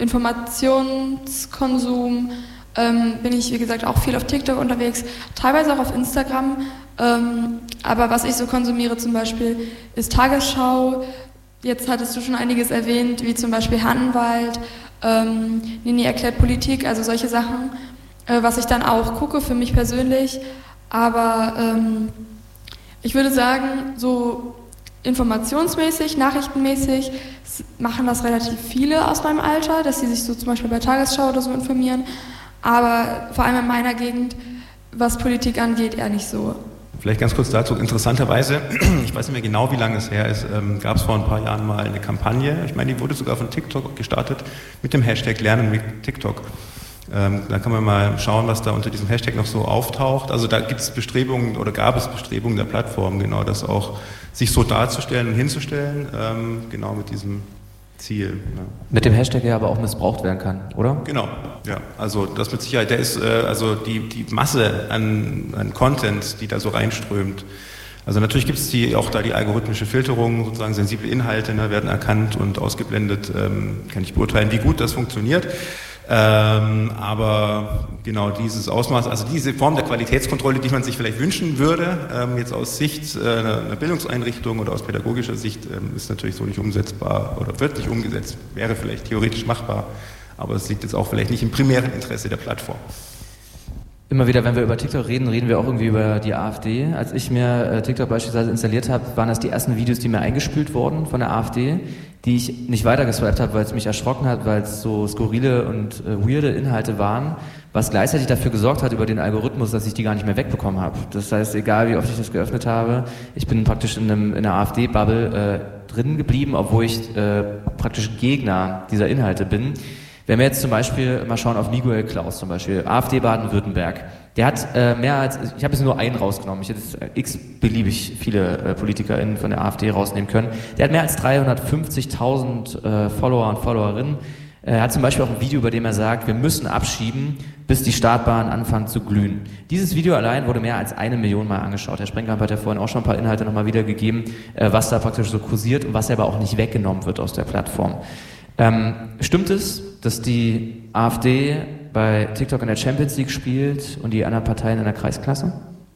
Informationskonsum, ähm, bin ich, wie gesagt, auch viel auf TikTok unterwegs, teilweise auch auf Instagram, ähm, aber was ich so konsumiere zum Beispiel ist Tagesschau. Jetzt hattest du schon einiges erwähnt, wie zum Beispiel Herr Anwalt, ähm, Nini erklärt Politik, also solche Sachen, äh, was ich dann auch gucke für mich persönlich, aber ähm, ich würde sagen, so informationsmäßig, nachrichtenmäßig machen das relativ viele aus meinem Alter, dass sie sich so zum Beispiel bei Tagesschau oder so informieren, aber vor allem in meiner Gegend, was Politik angeht, eher nicht so. Vielleicht ganz kurz dazu, interessanterweise, ich weiß nicht mehr genau, wie lange es her ist, ähm, gab es vor ein paar Jahren mal eine Kampagne, ich meine, die wurde sogar von TikTok gestartet, mit dem Hashtag Lernen mit TikTok. Ähm, da kann man mal schauen, was da unter diesem Hashtag noch so auftaucht. Also da gibt es Bestrebungen oder gab es Bestrebungen der Plattform, genau das auch sich so darzustellen und hinzustellen, ähm, genau mit diesem Ziel. Ja. Mit dem Hashtag, der aber auch missbraucht werden kann, oder? Genau, ja. Also das mit Sicherheit, der ist, äh, also die, die Masse an, an Content, die da so reinströmt. Also natürlich gibt es die, auch da die algorithmische Filterung, sozusagen sensible Inhalte, ne, werden erkannt und ausgeblendet, ähm, kann ich beurteilen, wie gut das funktioniert. Ähm, aber genau dieses Ausmaß, also diese Form der Qualitätskontrolle, die man sich vielleicht wünschen würde, ähm, jetzt aus Sicht äh, einer Bildungseinrichtung oder aus pädagogischer Sicht, ähm, ist natürlich so nicht umsetzbar oder wird nicht umgesetzt, wäre vielleicht theoretisch machbar, aber es liegt jetzt auch vielleicht nicht im primären Interesse der Plattform. Immer wieder, wenn wir über TikTok reden, reden wir auch irgendwie über die AfD. Als ich mir äh, TikTok beispielsweise installiert habe, waren das die ersten Videos, die mir eingespült wurden von der AfD, die ich nicht weitergeswiped habe, weil es mich erschrocken hat, weil es so skurrile und äh, weirde Inhalte waren, was gleichzeitig dafür gesorgt hat über den Algorithmus, dass ich die gar nicht mehr wegbekommen habe. Das heißt, egal wie oft ich das geöffnet habe, ich bin praktisch in, einem, in einer AfD-Bubble äh, drin geblieben, obwohl ich äh, praktisch Gegner dieser Inhalte bin. Wenn wir jetzt zum Beispiel mal schauen auf Miguel Klaus zum Beispiel, AfD Baden-Württemberg, der hat äh, mehr als, ich habe jetzt nur einen rausgenommen, ich hätte jetzt x beliebig viele äh, PolitikerInnen von der AfD rausnehmen können, der hat mehr als dreihundertfünfzigtausend äh, Follower und Followerinnen, Er hat zum Beispiel auch ein Video, bei dem er sagt, wir müssen abschieben, bis die Startbahnen anfangen zu glühen. Dieses Video allein wurde mehr als eine Million Mal angeschaut. Herr Sprengkamp hat ja vorhin auch schon ein paar Inhalte nochmal wiedergegeben, was da praktisch so kursiert und was aber auch nicht weggenommen wird aus der Plattform. Ähm, stimmt es, dass die AfD bei TikTok in der Champions League spielt und die anderen Parteien in der Kreisklasse?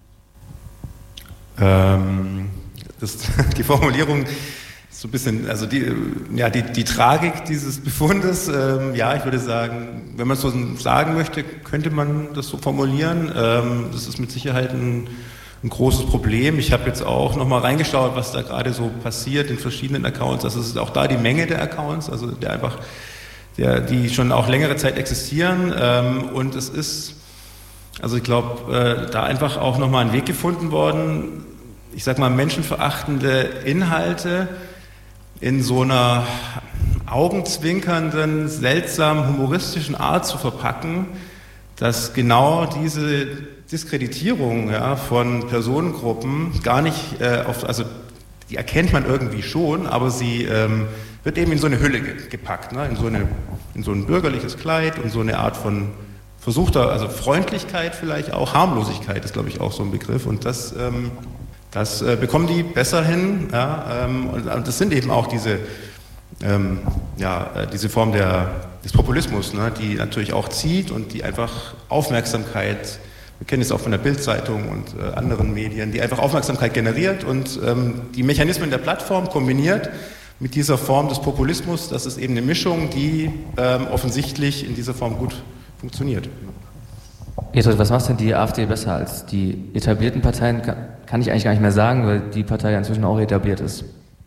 Ähm, das, die Formulierung so ein bisschen, also die, ja, die, die Tragik dieses Befundes, ähm, ja, ich würde sagen, wenn man es so sagen möchte, könnte man das so formulieren. Ähm, das ist mit Sicherheit ein, ein großes Problem. Ich habe jetzt auch nochmal reingeschaut, was da gerade so passiert in verschiedenen Accounts. Also es ist auch da die Menge der Accounts, also der einfach, der, die schon auch längere Zeit existieren. Ähm, und es ist, also ich glaube, äh, da einfach auch nochmal ein Weg gefunden worden, ich sag mal, menschenverachtende Inhalte in so einer augenzwinkernden, seltsam humoristischen Art zu verpacken, dass genau diese Diskreditierung ja, von Personengruppen gar nicht, äh, auf, also die erkennt man irgendwie schon, aber sie ähm, wird eben in so eine Hülle ge gepackt, ne? in, so eine, in so ein bürgerliches Kleid und so eine Art von versuchter, also Freundlichkeit vielleicht auch, Harmlosigkeit ist glaube ich auch so ein Begriff und das ähm, Das äh, bekommen die besser hin, ja, ähm, und, und das sind eben auch diese, ähm, ja, äh, diese Form der, des Populismus, ne, die natürlich auch zieht und die einfach Aufmerksamkeit, wir kennen es auch von der Bild-Zeitung und äh, anderen Medien, die einfach Aufmerksamkeit generiert und ähm, die Mechanismen der Plattform kombiniert mit dieser Form des Populismus, das ist eben eine Mischung, die ähm, offensichtlich in dieser Form gut funktioniert. Edward, was macht denn die AfD besser als die etablierten Parteien? Kann ich eigentlich gar nicht mehr sagen, weil die Partei ja inzwischen auch etabliert ist.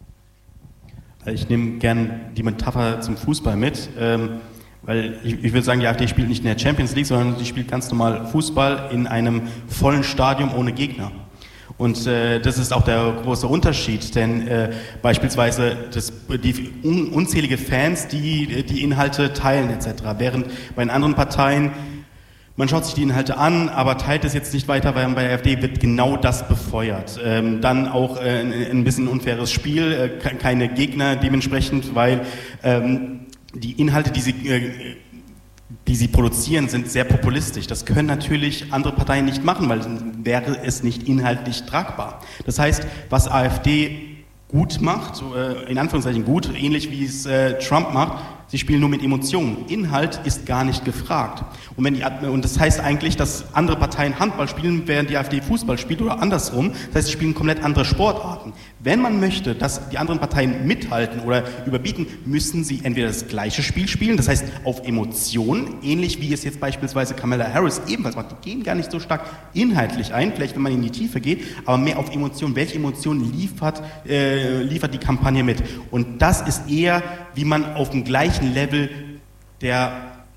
Ich nehme gern die Metapher zum Fußball mit, ähm, weil ich, ich würde sagen, die AfD spielt nicht in der Champions League, sondern die spielt ganz normal Fußball in einem vollen Stadion ohne Gegner. Und äh, das ist auch der große Unterschied, denn äh, beispielsweise das, die un, unzählige Fans, die die Inhalte teilen et cetera, während bei den anderen Parteien man schaut sich die Inhalte an, aber teilt es jetzt nicht weiter, weil bei der AfD wird genau das befeuert. Ähm, dann auch äh, ein, ein bisschen unfaires Spiel, äh, keine Gegner dementsprechend, weil ähm, die Inhalte, die sie, äh, die sie produzieren, sind sehr populistisch. Das können natürlich andere Parteien nicht machen, weil dann wäre es nicht inhaltlich tragbar. Das heißt, was AfD gut macht, so, äh, in Anführungszeichen gut, ähnlich wie es äh, Trump macht, sie spielen nur mit Emotionen. Inhalt ist gar nicht gefragt. Und, wenn die, und das heißt eigentlich, dass andere Parteien Handball spielen, während die AfD Fußball spielt oder andersrum. Das heißt, sie spielen komplett andere Sportarten. Wenn man möchte, dass die anderen Parteien mithalten oder überbieten, müssen sie entweder das gleiche Spiel spielen, das heißt auf Emotionen, ähnlich wie es jetzt beispielsweise Kamala Harris ebenfalls macht. Die gehen gar nicht so stark inhaltlich ein, vielleicht wenn man in die Tiefe geht, aber mehr auf Emotionen. Welche Emotionen liefert, äh, liefert die Kampagne mit? Und das ist eher, wie man auf dem gleichen Level der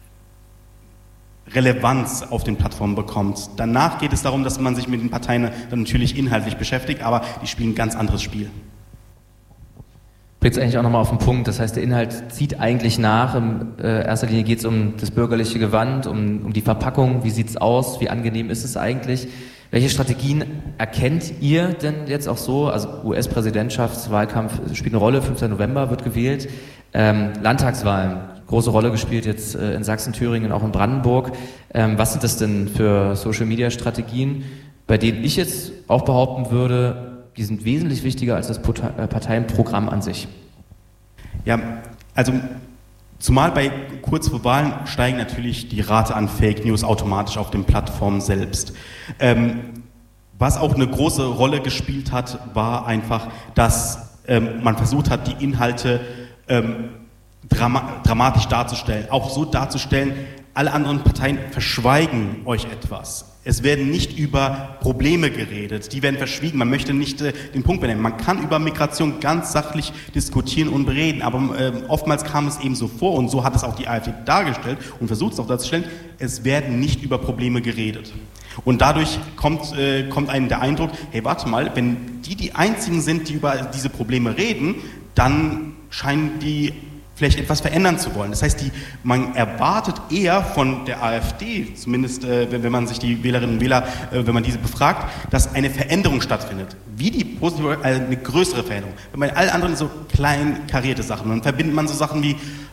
Relevanz auf den Plattformen bekommt. Danach geht es darum, dass man sich mit den Parteien dann natürlich inhaltlich beschäftigt, aber die spielen ein ganz anderes Spiel. Bringt es eigentlich auch nochmal auf den Punkt, das heißt, der Inhalt zieht eigentlich nach. In äh, erster Linie geht es um das bürgerliche Gewand, um, um die Verpackung, wie sieht es aus, wie angenehm ist es eigentlich. Welche Strategien erkennt ihr denn jetzt auch so? Also U S-Präsidentschaftswahlkampf spielt eine Rolle, fünfter November wird gewählt. Ähm, Landtagswahlen, große Rolle gespielt jetzt äh, in Sachsen, Thüringen, auch in Brandenburg. Ähm, was sind das denn für Social-Media-Strategien, bei denen ich jetzt auch behaupten würde, die sind wesentlich wichtiger als das Parteienprogramm an sich? Ja, also zumal bei kurz vor Wahlen steigen natürlich die Rate an Fake News automatisch auf den Plattformen selbst. Ähm, was auch eine große Rolle gespielt hat, war einfach, dass ähm, man versucht hat, die Inhalte ähm, drama dramatisch darzustellen. Auch so darzustellen, alle anderen Parteien verschweigen euch etwas. Es werden nicht über Probleme geredet, die werden verschwiegen. Man möchte nicht äh, den Punkt benennen. Man kann über Migration ganz sachlich diskutieren und bereden, aber äh, oftmals kam es eben so vor, und so hat es auch die AfD dargestellt und versucht es auch darzustellen, es werden nicht über Probleme geredet. Und dadurch kommt, äh, kommt einem der Eindruck, hey, warte mal, wenn die die Einzigen sind, die über diese Probleme reden, dann scheinen die vielleicht etwas verändern zu wollen. Das heißt, die, man erwartet eher von der AfD, zumindest äh, wenn, wenn man sich die Wählerinnen und Wähler, äh, wenn man diese befragt, dass eine Veränderung stattfindet. Wie die positive, also eine größere Veränderung. Wenn bei allen anderen so klein karierte Sachen, dann verbindet man so Sachen wie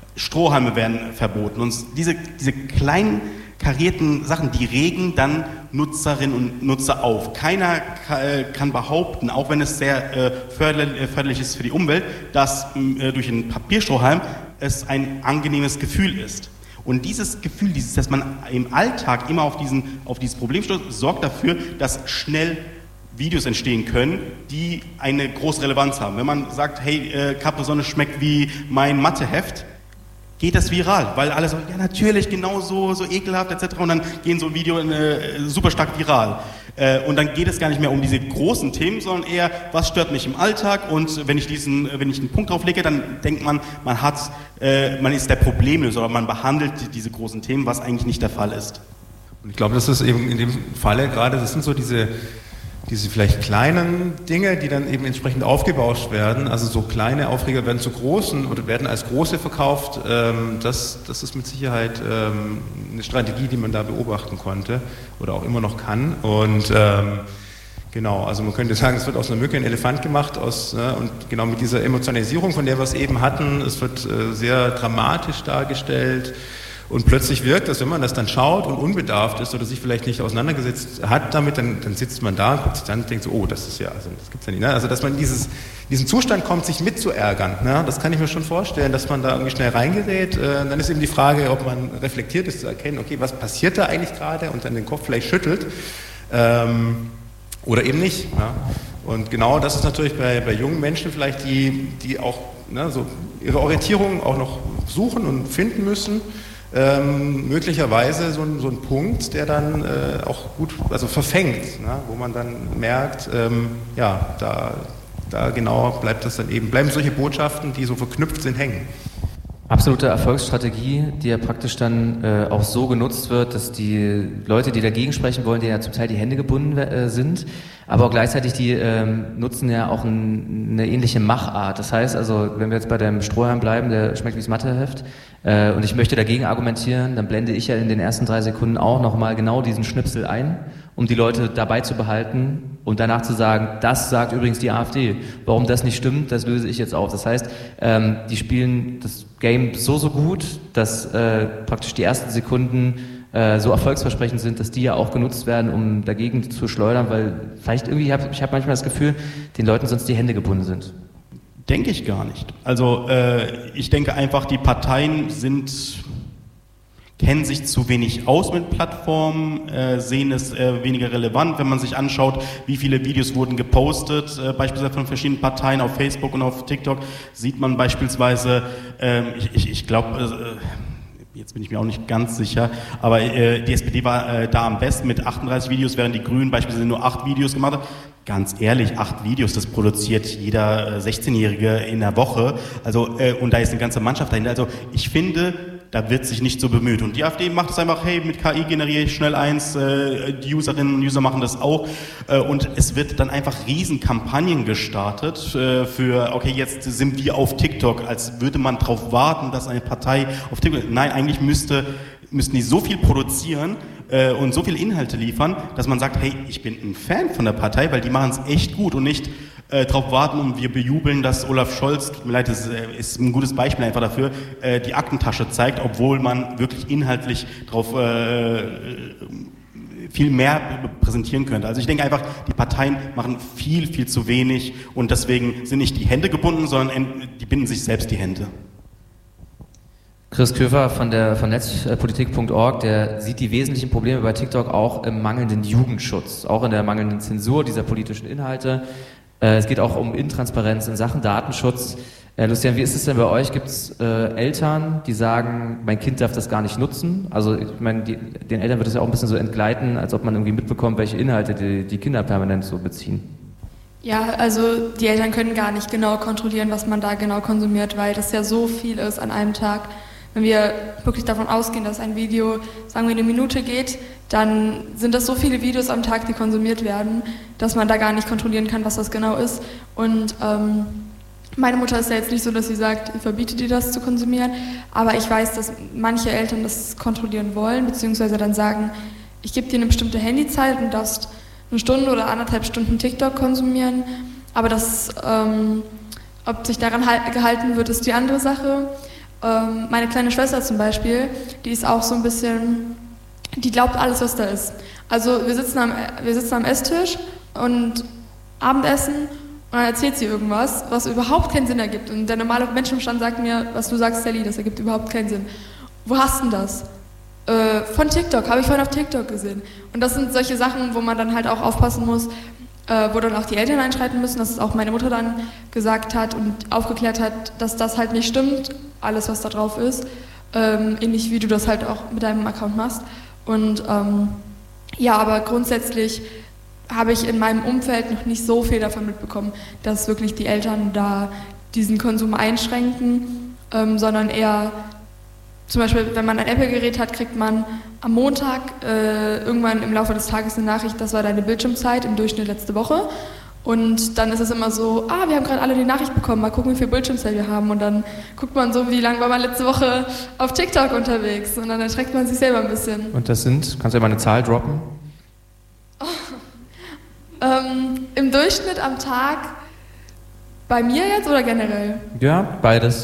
Strohhalme werden verboten. Und diese, diese kleinen karierten Sachen, die regen dann Nutzerinnen und Nutzer auf. Keiner kann behaupten, auch wenn es sehr äh, förderlich ist für die Umwelt, dass äh, durch einen Papierstrohhalm es ein angenehmes Gefühl ist. Und dieses Gefühl, dieses, dass man im Alltag immer auf, diesen, auf dieses Problem stößt, sorgt dafür, dass schnell Videos entstehen können, die eine große Relevanz haben. Wenn man sagt, hey, äh, Capri-Sonne schmeckt wie mein Matheheft, geht das viral, weil alle sagen, ja natürlich, genau so, so ekelhaft et cetera. Und dann gehen so Videos äh, super stark viral. Äh, und dann geht es gar nicht mehr um diese großen Themen, sondern eher, was stört mich im Alltag? Und wenn ich diesen, wenn ich einen Punkt drauf lege, dann denkt man, man hat, äh, man ist der Problemlöser, oder man behandelt diese großen Themen, was eigentlich nicht der Fall ist. Und ich glaube, das ist eben in dem Falle gerade, das sind so diese diese vielleicht kleinen Dinge, die dann eben entsprechend aufgebauscht werden, also so kleine Aufreger werden zu großen oder werden als große verkauft, ähm, das, das ist mit Sicherheit ähm, eine Strategie, die man da beobachten konnte oder auch immer noch kann. Und ähm, genau, also man könnte sagen, es wird aus einer Mücke ein Elefant gemacht, aus, ne, und genau mit dieser Emotionalisierung, von der wir es eben hatten, es wird äh, sehr dramatisch dargestellt. Und plötzlich wirkt das, wenn man das dann schaut und unbedarft ist oder sich vielleicht nicht auseinandergesetzt hat damit, dann, dann sitzt man da und guckt sich dann und denkt so, oh, das ist ja, also das gibt's ja nicht. Ne? Also dass man dieses, diesen Zustand kommt, sich mitzuärgern, ne? Das kann ich mir schon vorstellen, dass man da irgendwie schnell reingerät. Äh, dann ist eben die Frage, ob man reflektiert ist, zu erkennen, okay, was passiert da eigentlich gerade und dann den Kopf vielleicht schüttelt ähm, oder eben nicht. Ja? Und genau das ist natürlich bei, bei jungen Menschen vielleicht, die, die auch ne, so ihre Orientierung auch noch suchen und finden müssen. Ähm, möglicherweise so ein, so ein Punkt, der dann äh, auch gut, also verfängt, ne? Wo man dann merkt, ähm, ja, da, da genau bleibt das dann eben, bleiben solche Botschaften, die so verknüpft sind, hängen. Absolute Erfolgsstrategie, die ja praktisch dann äh, auch so genutzt wird, dass die Leute, die dagegen sprechen wollen, denen ja zum Teil die Hände gebunden äh, sind, aber auch gleichzeitig die ähm, nutzen ja auch ein, eine ähnliche Machart. Das heißt also, wenn wir jetzt bei dem Strohhalm bleiben, der schmeckt wie das Matheheft, äh, und ich möchte dagegen argumentieren, dann blende ich ja in den ersten drei Sekunden auch nochmal genau diesen Schnipsel ein, um die Leute dabei zu behalten und danach zu sagen, das sagt übrigens die AfD. Warum das nicht stimmt, das löse ich jetzt auf. Das heißt, ähm, die spielen das Game so, so gut, dass äh, praktisch die ersten Sekunden äh, so erfolgsversprechend sind, dass die ja auch genutzt werden, um dagegen zu schleudern, weil vielleicht irgendwie, ich habe ich hab manchmal das Gefühl, den Leuten sonst die Hände gebunden sind. Denke ich gar nicht. Also äh, ich denke einfach, die Parteien sind... kennen sich zu wenig aus mit Plattformen, äh, sehen es äh, weniger relevant, wenn man sich anschaut, wie viele Videos wurden gepostet, äh, beispielsweise von verschiedenen Parteien auf Facebook und auf TikTok, sieht man beispielsweise, äh, ich, ich, ich glaube, äh, jetzt bin ich mir auch nicht ganz sicher, aber äh, die S P D war äh, da am besten mit achtunddreißig Videos, während die Grünen beispielsweise nur acht Videos gemacht haben. Ganz ehrlich, acht Videos, das produziert jeder äh, sechzehnjährige in der Woche, also äh, und da ist eine ganze Mannschaft dahinter, also ich finde, da wird sich nicht so bemüht. Und die AfD macht es einfach, hey, mit K I generiere ich schnell eins, äh, die Userinnen und User machen das auch. Äh, und es wird dann einfach Riesenkampagnen gestartet äh, für, okay, jetzt sind wir auf TikTok, als würde man darauf warten, dass eine Partei auf TikTok... Nein, eigentlich müsste, müssten die so viel produzieren äh, und so viele Inhalte liefern, dass man sagt, hey, ich bin ein Fan von der Partei, weil die machen es echt gut und nicht... Äh, darauf warten und wir bejubeln, dass Olaf Scholz, tut mir leid, das äh, ist ein gutes Beispiel einfach dafür, äh, die Aktentasche zeigt, obwohl man wirklich inhaltlich darauf äh, viel mehr präsentieren könnte. Also ich denke einfach, die Parteien machen viel, viel zu wenig und deswegen sind nicht die Hände gebunden, sondern die binden sich selbst die Hände. Chris Köfer von der von netzpolitik punkt org, der sieht die wesentlichen Probleme bei TikTok auch im mangelnden Jugendschutz, auch in der mangelnden Zensur dieser politischen Inhalte. Es geht auch um Intransparenz in Sachen Datenschutz. Äh, Lucian, wie ist es denn bei euch? Gibt es äh, Eltern, die sagen, mein Kind darf das gar nicht nutzen? Also ich meine, die, den Eltern wird es ja auch ein bisschen so entgleiten, als ob man irgendwie mitbekommt, welche Inhalte die, die Kinder permanent so beziehen. Ja, also die Eltern können gar nicht genau kontrollieren, was man da genau konsumiert, weil das ja so viel ist an einem Tag. Wenn wir wirklich davon ausgehen, dass ein Video, sagen wir, eine Minute geht, dann sind das so viele Videos am Tag, die konsumiert werden, dass man da gar nicht kontrollieren kann, was das genau ist. Und ähm, meine Mutter ist ja jetzt nicht so, dass sie sagt, ich verbiete dir das zu konsumieren, aber ich weiß, dass manche Eltern das kontrollieren wollen, beziehungsweise dann sagen, ich gebe dir eine bestimmte Handyzeit und darfst eine Stunde oder anderthalb Stunden TikTok konsumieren, aber das, ähm, ob sich daran halt, gehalten wird, ist die andere Sache. Ähm, meine kleine Schwester zum Beispiel, die ist auch so ein bisschen, die glaubt alles, was da ist. Also wir sitzen am, wir sitzen am Esstisch und Abendessen und dann erzählt sie irgendwas, was überhaupt keinen Sinn ergibt. Und der normale Menschenverstand sagt mir, was du sagst, Sally, das ergibt überhaupt keinen Sinn. Wo hast du denn das? Äh, von TikTok, habe ich vorhin auf TikTok gesehen. Und das sind solche Sachen, wo man dann halt auch aufpassen muss, äh, wo dann auch die Eltern einschreiten müssen, dass es auch meine Mutter dann gesagt hat und aufgeklärt hat, dass das halt nicht stimmt, alles, was da drauf ist. Ähm, ähnlich wie du das halt auch mit deinem Account machst. Und ähm, ja, aber grundsätzlich habe ich in meinem Umfeld noch nicht so viel davon mitbekommen, dass wirklich die Eltern da diesen Konsum einschränken, ähm, sondern eher, zum Beispiel, wenn man ein Apple-Gerät hat, kriegt man am Montag äh, irgendwann im Laufe des Tages eine Nachricht, das war deine Bildschirmzeit im Durchschnitt letzte Woche. Und dann ist es immer so, ah, wir haben gerade alle die Nachricht bekommen, mal gucken, wie viel Bildschirmzeit wir haben. Und dann guckt man so, wie lange war man letzte Woche auf TikTok unterwegs. Und dann erschreckt man sich selber ein bisschen. Und das sind, kannst du ja mal eine Zahl droppen? Oh. Ähm, im Durchschnitt am Tag, bei mir jetzt oder generell? Ja, beides.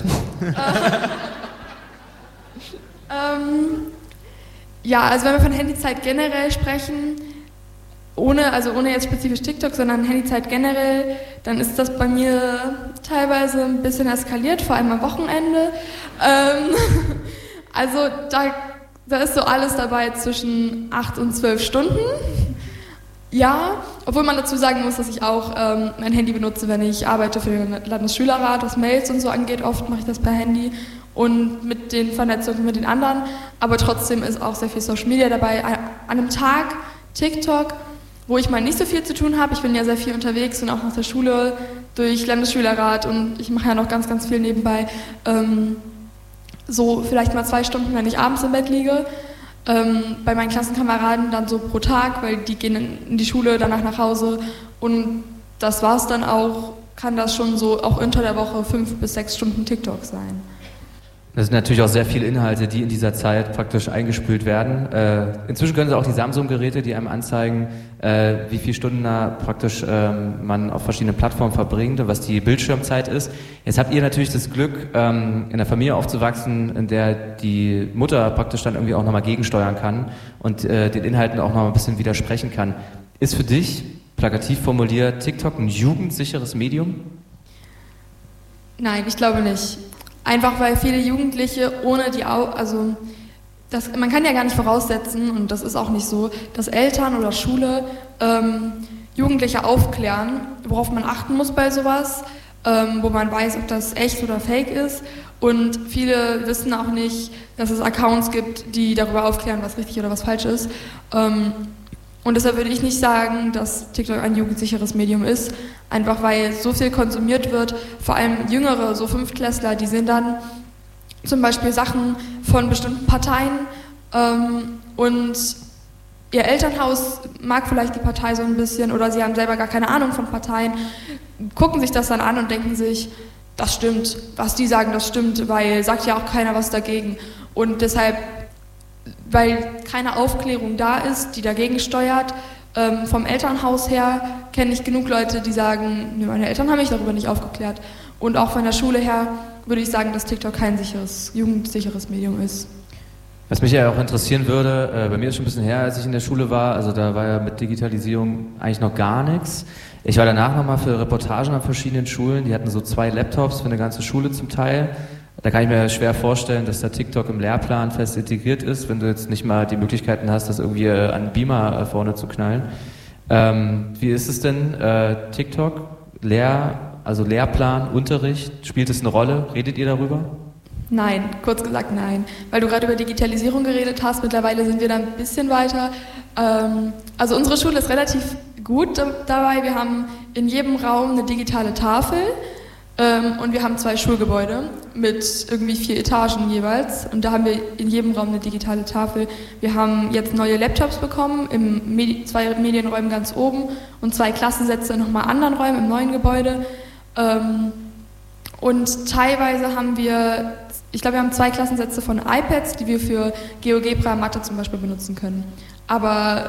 ähm, ja, also wenn wir von Handyzeit generell sprechen, ohne, also ohne jetzt spezifisch TikTok, sondern Handyzeit generell, dann ist das bei mir teilweise ein bisschen eskaliert, vor allem am Wochenende. Ähm, also da, da ist so alles dabei zwischen acht und zwölf Stunden. Ja, obwohl man dazu sagen muss, dass ich auch ähm, mein Handy benutze, wenn ich arbeite für den Landesschülerrat, was Mails und so angeht. Oft mache ich das per Handy und mit den Vernetzungen mit den anderen. Aber trotzdem ist auch sehr viel Social Media dabei. An einem Tag TikTok, wo ich mal nicht so viel zu tun habe. Ich bin ja sehr viel unterwegs und auch nach der Schule durch Landesschülerrat und ich mache ja noch ganz, ganz viel nebenbei. Ähm, so vielleicht mal zwei Stunden, wenn ich abends im Bett liege. Ähm, bei meinen Klassenkameraden dann so pro Tag, weil die gehen in, in die Schule, danach nach Hause und das war's dann auch, kann das schon so auch unter der Woche fünf bis sechs Stunden TikTok sein. Das sind natürlich auch sehr viele Inhalte, die in dieser Zeit praktisch eingespült werden. Äh, inzwischen können Sie auch die Samsung-Geräte, die einem anzeigen, äh, wie viele Stunden da praktisch ähm, man auf verschiedenen Plattformen verbringt und was die Bildschirmzeit ist. Jetzt habt ihr natürlich das Glück, ähm, in einer Familie aufzuwachsen, in der die Mutter praktisch dann irgendwie auch nochmal gegensteuern kann und äh, den Inhalten auch nochmal ein bisschen widersprechen kann. Ist für dich, plakativ formuliert, TikTok ein jugendsicheres Medium? Nein, ich glaube nicht. Einfach weil viele Jugendliche ohne die Au- also das, man kann ja gar nicht voraussetzen, und das ist auch nicht so, dass Eltern oder Schule ähm, Jugendliche aufklären, worauf man achten muss bei sowas, ähm, wo man weiß, ob das echt oder fake ist. Und viele wissen auch nicht, dass es Accounts gibt, die darüber aufklären, was richtig oder was falsch ist. Ähm, Und deshalb würde ich nicht sagen, dass TikTok ein jugendsicheres Medium ist, einfach weil so viel konsumiert wird, vor allem Jüngere, so Fünftklässler, die sehen dann zum Beispiel Sachen von bestimmten Parteien ähm, und ihr Elternhaus mag vielleicht die Partei so ein bisschen oder sie haben selber gar keine Ahnung von Parteien, gucken sich das dann an und denken sich, das stimmt, was die sagen, das stimmt, weil sagt ja auch keiner was dagegen. Und deshalb, weil keine Aufklärung da ist, die dagegen steuert. Ähm, vom Elternhaus her kenne ich genug Leute, die sagen, nee, meine Eltern haben mich darüber nicht aufgeklärt. Und auch von der Schule her würde ich sagen, dass TikTok kein sicheres, jugendsicheres Medium ist. Was mich ja auch interessieren würde, äh, bei mir ist schon ein bisschen her, als ich in der Schule war, also da war ja mit Digitalisierung eigentlich noch gar nichts. Ich war danach nochmal für Reportagen an verschiedenen Schulen, die hatten so zwei Laptops für eine ganze Schule zum Teil. Da kann ich mir schwer vorstellen, dass da TikTok im Lehrplan fest integriert ist, wenn du jetzt nicht mal die Möglichkeiten hast, das irgendwie an einen Beamer vorne zu knallen. Ähm, wie ist es denn, äh, TikTok, Lehr, also Lehrplan, Unterricht, spielt es eine Rolle? Redet ihr darüber? Nein, kurz gesagt nein. Weil du gerade über Digitalisierung geredet hast, mittlerweile sind wir da ein bisschen weiter. Ähm, also unsere Schule ist relativ gut dabei. Wir haben in jedem Raum eine digitale Tafel. Ähm, und wir haben zwei Schulgebäude mit irgendwie vier Etagen jeweils und da haben wir in jedem Raum eine digitale Tafel. Wir haben jetzt neue Laptops bekommen, im Medi- zwei Medienräumen ganz oben und zwei Klassensätze in nochmal anderen Räumen im neuen Gebäude. Ähm, und teilweise haben wir, ich glaube wir haben zwei Klassensätze von iPads, die wir für GeoGebra Mathe zum Beispiel benutzen können. Aber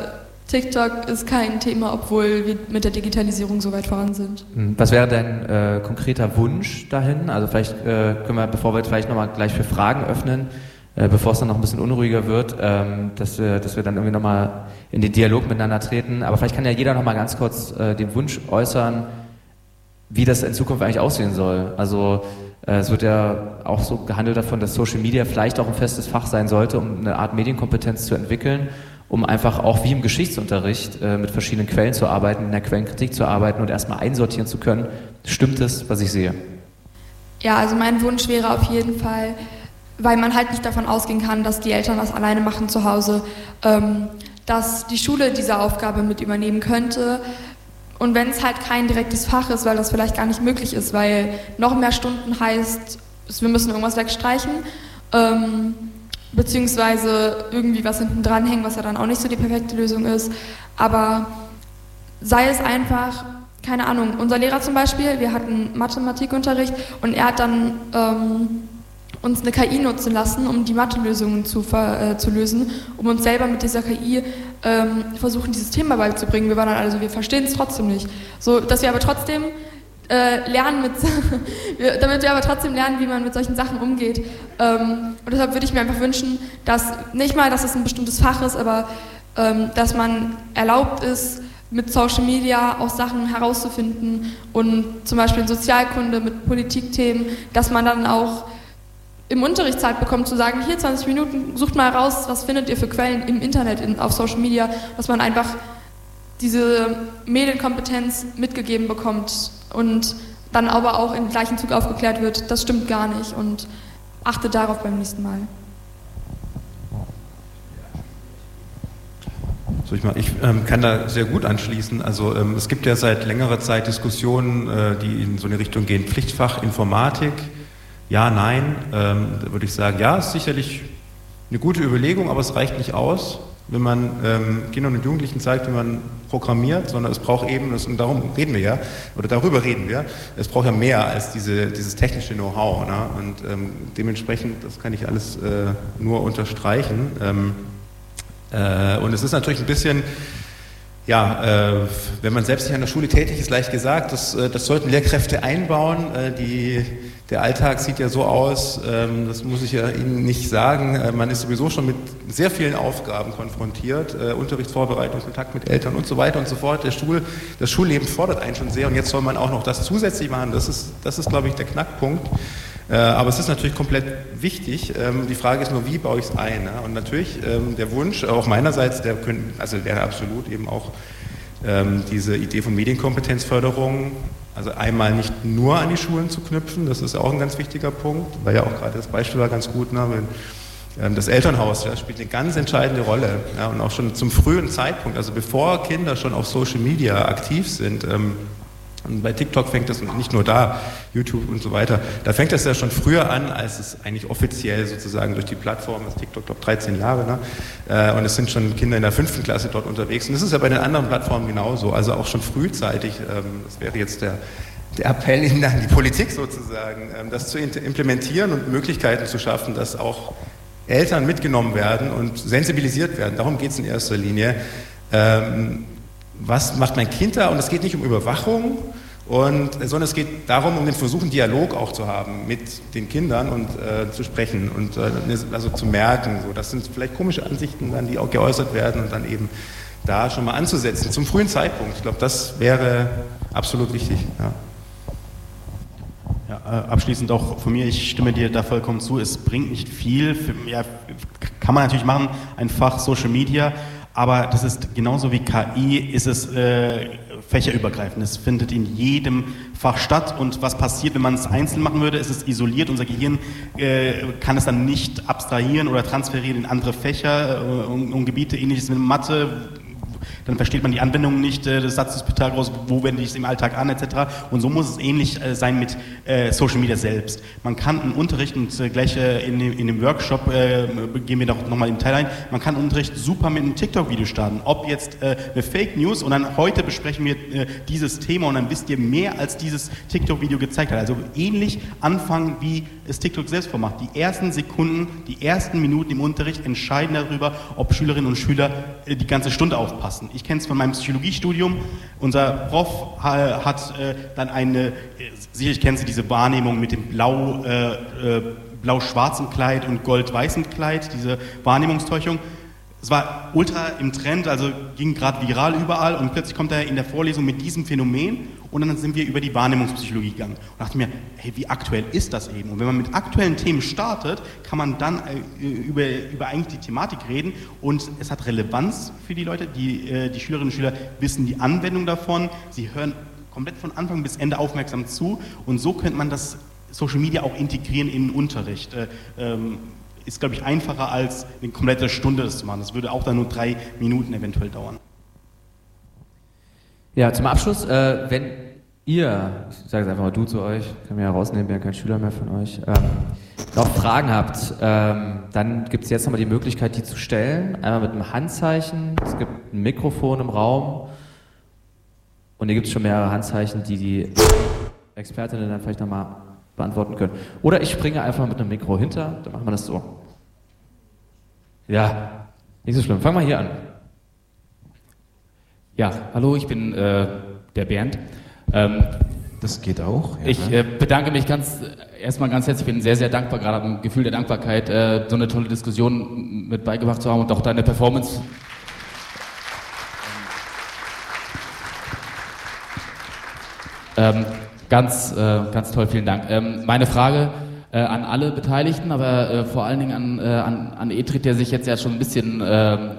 TikTok ist kein Thema, obwohl wir mit der Digitalisierung so weit voran sind. Was wäre dein äh, konkreter Wunsch dahin? Also vielleicht äh, können wir, bevor wir jetzt vielleicht nochmal gleich für Fragen öffnen, äh, bevor es dann noch ein bisschen unruhiger wird, ähm, dass, wir, dass wir dann irgendwie nochmal in den Dialog miteinander treten. Aber vielleicht kann ja jeder nochmal ganz kurz äh, den Wunsch äußern, wie das in Zukunft eigentlich aussehen soll. Also äh, es wird ja auch so gehandelt davon, dass Social Media vielleicht auch ein festes Fach sein sollte, um eine Art Medienkompetenz zu entwickeln, um einfach auch wie im Geschichtsunterricht äh, mit verschiedenen Quellen zu arbeiten, in der Quellenkritik zu arbeiten und erstmal einsortieren zu können. Stimmt es, was ich sehe? Ja, also mein Wunsch wäre auf jeden Fall, weil man halt nicht davon ausgehen kann, dass die Eltern das alleine machen zu Hause, ähm, dass die Schule diese Aufgabe mit übernehmen könnte. Und wenn es halt kein direktes Fach ist, weil das vielleicht gar nicht möglich ist, weil noch mehr Stunden heißt, wir müssen irgendwas wegstreichen, ähm, beziehungsweise irgendwie was hinten dranhängen, was ja dann auch nicht so die perfekte Lösung ist. Aber sei es einfach, keine Ahnung, unser Lehrer zum Beispiel, wir hatten Mathematikunterricht und er hat dann ähm, uns eine K I nutzen lassen, um die Mathelösungen zu, äh, zu lösen, um uns selber mit dieser K I ähm, versuchen, dieses Thema beizubringen. Wir waren dann also, wir verstehen es trotzdem nicht. So, dass wir aber trotzdem Äh, lernen mit, damit wir aber trotzdem lernen, wie man mit solchen Sachen umgeht. Ähm, und deshalb würde ich mir einfach wünschen, dass nicht mal, dass es ein bestimmtes Fach ist, aber ähm, dass man erlaubt ist, mit Social Media auch Sachen herauszufinden und zum Beispiel in Sozialkunde mit Politikthemen, dass man dann auch im Unterricht Zeit bekommt zu sagen, hier zwanzig Minuten, sucht mal raus, was findet ihr für Quellen im Internet, in, auf Social Media, dass man einfach diese Medienkompetenz mitgegeben bekommt und dann aber auch im gleichen Zug aufgeklärt wird, das stimmt gar nicht und achtet darauf beim nächsten Mal. So, ich, mal, ich ähm, kann da sehr gut anschließen. Also ähm, es gibt ja seit längerer Zeit Diskussionen, äh, die in so eine Richtung gehen. Pflichtfach Informatik, ja, nein. Ähm, da würde ich sagen, ja, ist sicherlich eine gute Überlegung, aber es reicht nicht aus, wenn man ähm, Kindern und Jugendlichen zeigt, wie man programmiert, sondern es braucht eben, das, und darum reden wir ja, oder darüber reden wir, es braucht ja mehr als diese, dieses technische Know-how. Ne? Und ähm, dementsprechend, das kann ich alles äh, nur unterstreichen. Ähm, äh, und es ist natürlich ein bisschen, ja, äh, wenn man selbst nicht an der Schule tätig ist, leicht gesagt, das, äh, das sollten Lehrkräfte einbauen. Äh, die, der Alltag sieht ja so aus, ähm, das muss ich ja Ihnen nicht sagen, äh, man ist sowieso schon mit sehr vielen Aufgaben konfrontiert, äh, Unterrichtsvorbereitung, Kontakt mit Eltern und so weiter und so fort. Der Schul, das Schulleben fordert einen schon sehr und jetzt soll man auch noch das zusätzlich machen. Das ist, das ist glaube ich, der Knackpunkt. Äh, aber es ist natürlich komplett wichtig. Ähm, die Frage ist nur, wie baue ich es ein? Ne? Und natürlich ähm, der Wunsch, auch meinerseits, der können, also wäre absolut eben auch ähm, diese Idee von Medienkompetenzförderung, also einmal nicht nur an die Schulen zu knüpfen, das ist auch ein ganz wichtiger Punkt, weil ja auch gerade das Beispiel war ganz gut, ne, wenn, ähm, das Elternhaus ja, spielt eine ganz entscheidende Rolle ja, und auch schon zum frühen Zeitpunkt, also bevor Kinder schon auf Social Media aktiv sind, ähm, und bei TikTok fängt das, und nicht nur da, YouTube und so weiter, da fängt das ja schon früher an, als es eigentlich offiziell sozusagen durch die Plattform, das TikTok, glaube dreizehn Jahre, ne? Äh, und es sind schon Kinder in der fünften Klasse dort unterwegs. Und das ist ja bei den anderen Plattformen genauso, also auch schon frühzeitig, ähm, das wäre jetzt der, der Appell in die Politik sozusagen, ähm, das zu implementieren und Möglichkeiten zu schaffen, dass auch Eltern mitgenommen werden und sensibilisiert werden. Darum geht es in erster Linie. Ähm, was macht mein Kind da? Und es geht nicht um Überwachung, und, sondern es geht darum, um den Versuch, einen Dialog auch zu haben mit den Kindern und äh, zu sprechen und äh, also zu merken. So, das sind vielleicht komische Ansichten, dann, die auch geäußert werden und dann eben da schon mal anzusetzen, zum frühen Zeitpunkt. Ich glaube, das wäre absolut wichtig. Ja. Ja, abschließend auch von mir, ich stimme dir da vollkommen zu, es bringt nicht viel, für, ja, kann man natürlich machen, ein Fach Social Media, aber das ist genauso wie K I, ist es äh, fächerübergreifend. Es findet in jedem Fach statt und was passiert, wenn man es einzeln machen würde, ist es isoliert. Unser Gehirn äh, kann es dann nicht abstrahieren oder transferieren in andere Fächer äh, und, und Gebiete, ähnliches mit Mathe. Dann versteht man die Anwendung nicht äh, des Satzes Pythagoras, wo wende ich es im Alltag an, et cetera. Und so muss es ähnlich äh, sein mit äh, Social Media selbst. Man kann einen Unterricht, und äh, gleich äh, in, dem, in dem Workshop äh, gehen wir doch nochmal im Detail ein, man kann Unterricht super mit einem TikTok-Video starten. Ob jetzt äh, eine Fake News, und dann heute besprechen wir äh, dieses Thema und dann wisst ihr mehr, als dieses TikTok-Video gezeigt hat. Also ähnlich anfangen, wie es TikTok selbst vormacht. Die ersten Sekunden, die ersten Minuten im Unterricht entscheiden darüber, ob Schülerinnen und Schüler äh, die ganze Stunde aufpassen. ich kenne es von meinem Psychologiestudium. Unser Prof hat äh, dann eine, sicherlich kennen Sie diese Wahrnehmung mit dem blau, äh, äh, blau-schwarzen Kleid und gold-weißen Kleid, diese Wahrnehmungstäuschung. Es war ultra im Trend, also ging gerade viral überall und plötzlich kommt er in der Vorlesung mit diesem Phänomen und dann sind wir über die Wahrnehmungspsychologie gegangen und dachte mir, hey, wie aktuell ist das eben? Und wenn man mit aktuellen Themen startet, kann man dann äh, über, über eigentlich die Thematik reden und es hat Relevanz für die Leute, die, äh, die Schülerinnen und Schüler wissen die Anwendung davon, sie hören komplett von Anfang bis Ende aufmerksam zu und so könnte man das Social Media auch integrieren in den Unterricht. Äh, ähm, ist, glaube ich, einfacher als eine komplette Stunde das zu machen. Das würde auch dann nur drei Minuten eventuell dauern. Ja, zum Abschluss, äh, wenn ihr, ich sage es einfach mal du zu euch, kann mir ja rausnehmen, bin ja kein Schüler mehr von euch, ähm, noch Fragen habt, ähm, dann gibt es jetzt nochmal die Möglichkeit, die zu stellen. Einmal mit einem Handzeichen, es gibt ein Mikrofon im Raum und hier gibt es schon mehrere Handzeichen, die die Expertinnen dann vielleicht nochmal beantworten können. Oder ich springe einfach mit einem Mikro hinter, dann machen wir das so. Ja, nicht so schlimm. Fang mal hier an. Ja, hallo, ich bin äh, der Bernd. Ähm, das geht auch. Ja, ich äh, bedanke mich ganz erstmal ganz herzlich. Ich bin sehr, sehr dankbar, gerade ein Gefühl der Dankbarkeit, äh, so eine tolle Diskussion mit beigebracht zu haben und auch deine Performance. Ähm, ganz, äh, ganz toll, vielen Dank. Ähm, meine Frage äh, an alle Beteiligten, aber äh, vor allen Dingen an, äh, an, an Etrit, der sich jetzt ja schon ein bisschen äh, äh,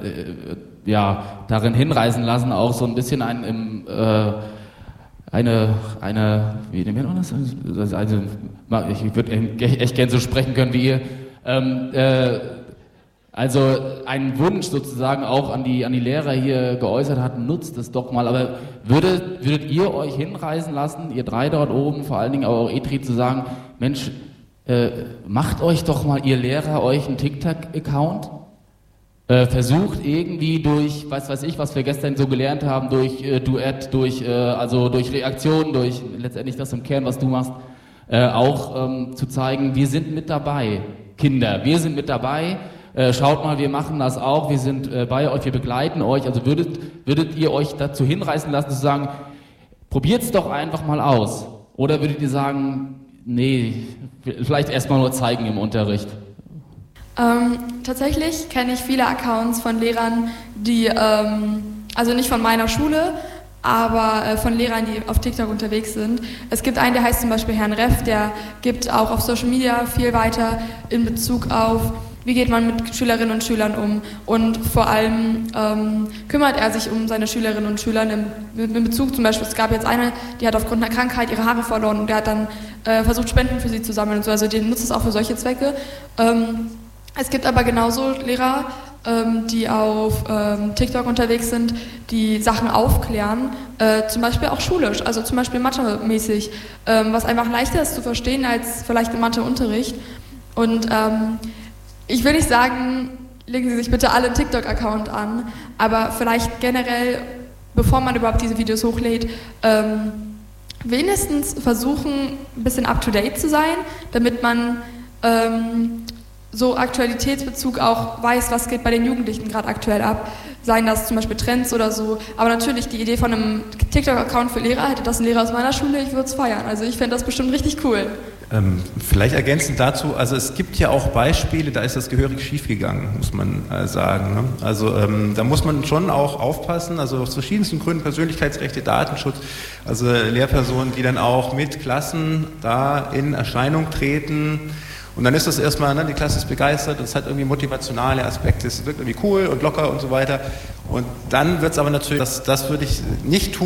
ja, darin hinreißen lassen, auch so ein bisschen ein, im, äh, eine, eine, wie nennt man das? Also, ich würde echt gerne so sprechen können wie ihr. Ähm, äh, Also einen Wunsch sozusagen auch an die, an die Lehrer hier geäußert hat, nutzt es doch mal. Aber würdet, würdet ihr euch hinreißen lassen, ihr drei dort oben, vor allen Dingen aber auch Etrit, zu sagen, Mensch, äh, macht euch doch mal, ihr Lehrer, euch einen TikTok-Account? Äh, versucht irgendwie durch, was weiß ich, was wir gestern so gelernt haben, durch äh, Duett, durch, äh, also durch Reaktion, durch letztendlich das im Kern, was du machst, äh, auch ähm, zu zeigen, wir sind mit dabei, Kinder, wir sind mit dabei. Äh, schaut mal, wir machen das auch, wir sind äh, bei euch, wir begleiten euch. Also würdet, würdet ihr euch dazu hinreißen lassen, zu sagen, probiert's doch einfach mal aus? Oder würdet ihr sagen, nee, vielleicht erstmal nur zeigen im Unterricht? Ähm, tatsächlich kenne ich viele Accounts von Lehrern, die, ähm, also nicht von meiner Schule, aber äh, von Lehrern, die auf TikTok unterwegs sind. Es gibt einen, der heißt zum Beispiel Herrn Reff, der gibt auch auf Social Media viel weiter in Bezug auf, wie geht man mit Schülerinnen und Schülern um, und vor allem ähm, kümmert er sich um seine Schülerinnen und Schüler in, in Bezug zum Beispiel, es gab jetzt eine, die hat aufgrund einer Krankheit ihre Haare verloren und der hat dann äh, versucht, Spenden für sie zu sammeln und so, also den nutzt es auch für solche Zwecke. Ähm, es gibt aber genauso Lehrer, ähm, die auf ähm, TikTok unterwegs sind, die Sachen aufklären, äh, zum Beispiel auch schulisch, also zum Beispiel Mathe-mäßig, ähm, was einfach leichter ist zu verstehen als vielleicht im Mathe-Unterricht. Und ähm, ich will nicht sagen, legen Sie sich bitte alle einen TikTok-Account an, aber vielleicht generell, bevor man überhaupt diese Videos hochlädt, ähm, wenigstens versuchen, ein bisschen up-to-date zu sein, damit man ähm, so Aktualitätsbezug auch weiß, was geht bei den Jugendlichen gerade aktuell ab. Seien das zum Beispiel Trends oder so. Aber natürlich die Idee von einem TikTok-Account für Lehrer, hätte das ein Lehrer aus meiner Schule, ich würde es feiern. Also ich fände das bestimmt richtig cool. Ähm, vielleicht ergänzend dazu, also es gibt ja auch Beispiele, da ist das gehörig schiefgegangen, muss man äh, sagen. Ne? Also ähm, da muss man schon auch aufpassen, also aus verschiedensten Gründen, Persönlichkeitsrechte, Datenschutz, also Lehrpersonen, die dann auch mit Klassen da in Erscheinung treten. Und dann ist das erstmal, ne, die Klasse ist begeistert, das hat irgendwie motivationale Aspekte, es wirkt irgendwie cool und locker und so weiter. Und dann wird es aber natürlich, das, das würde ich nicht tun.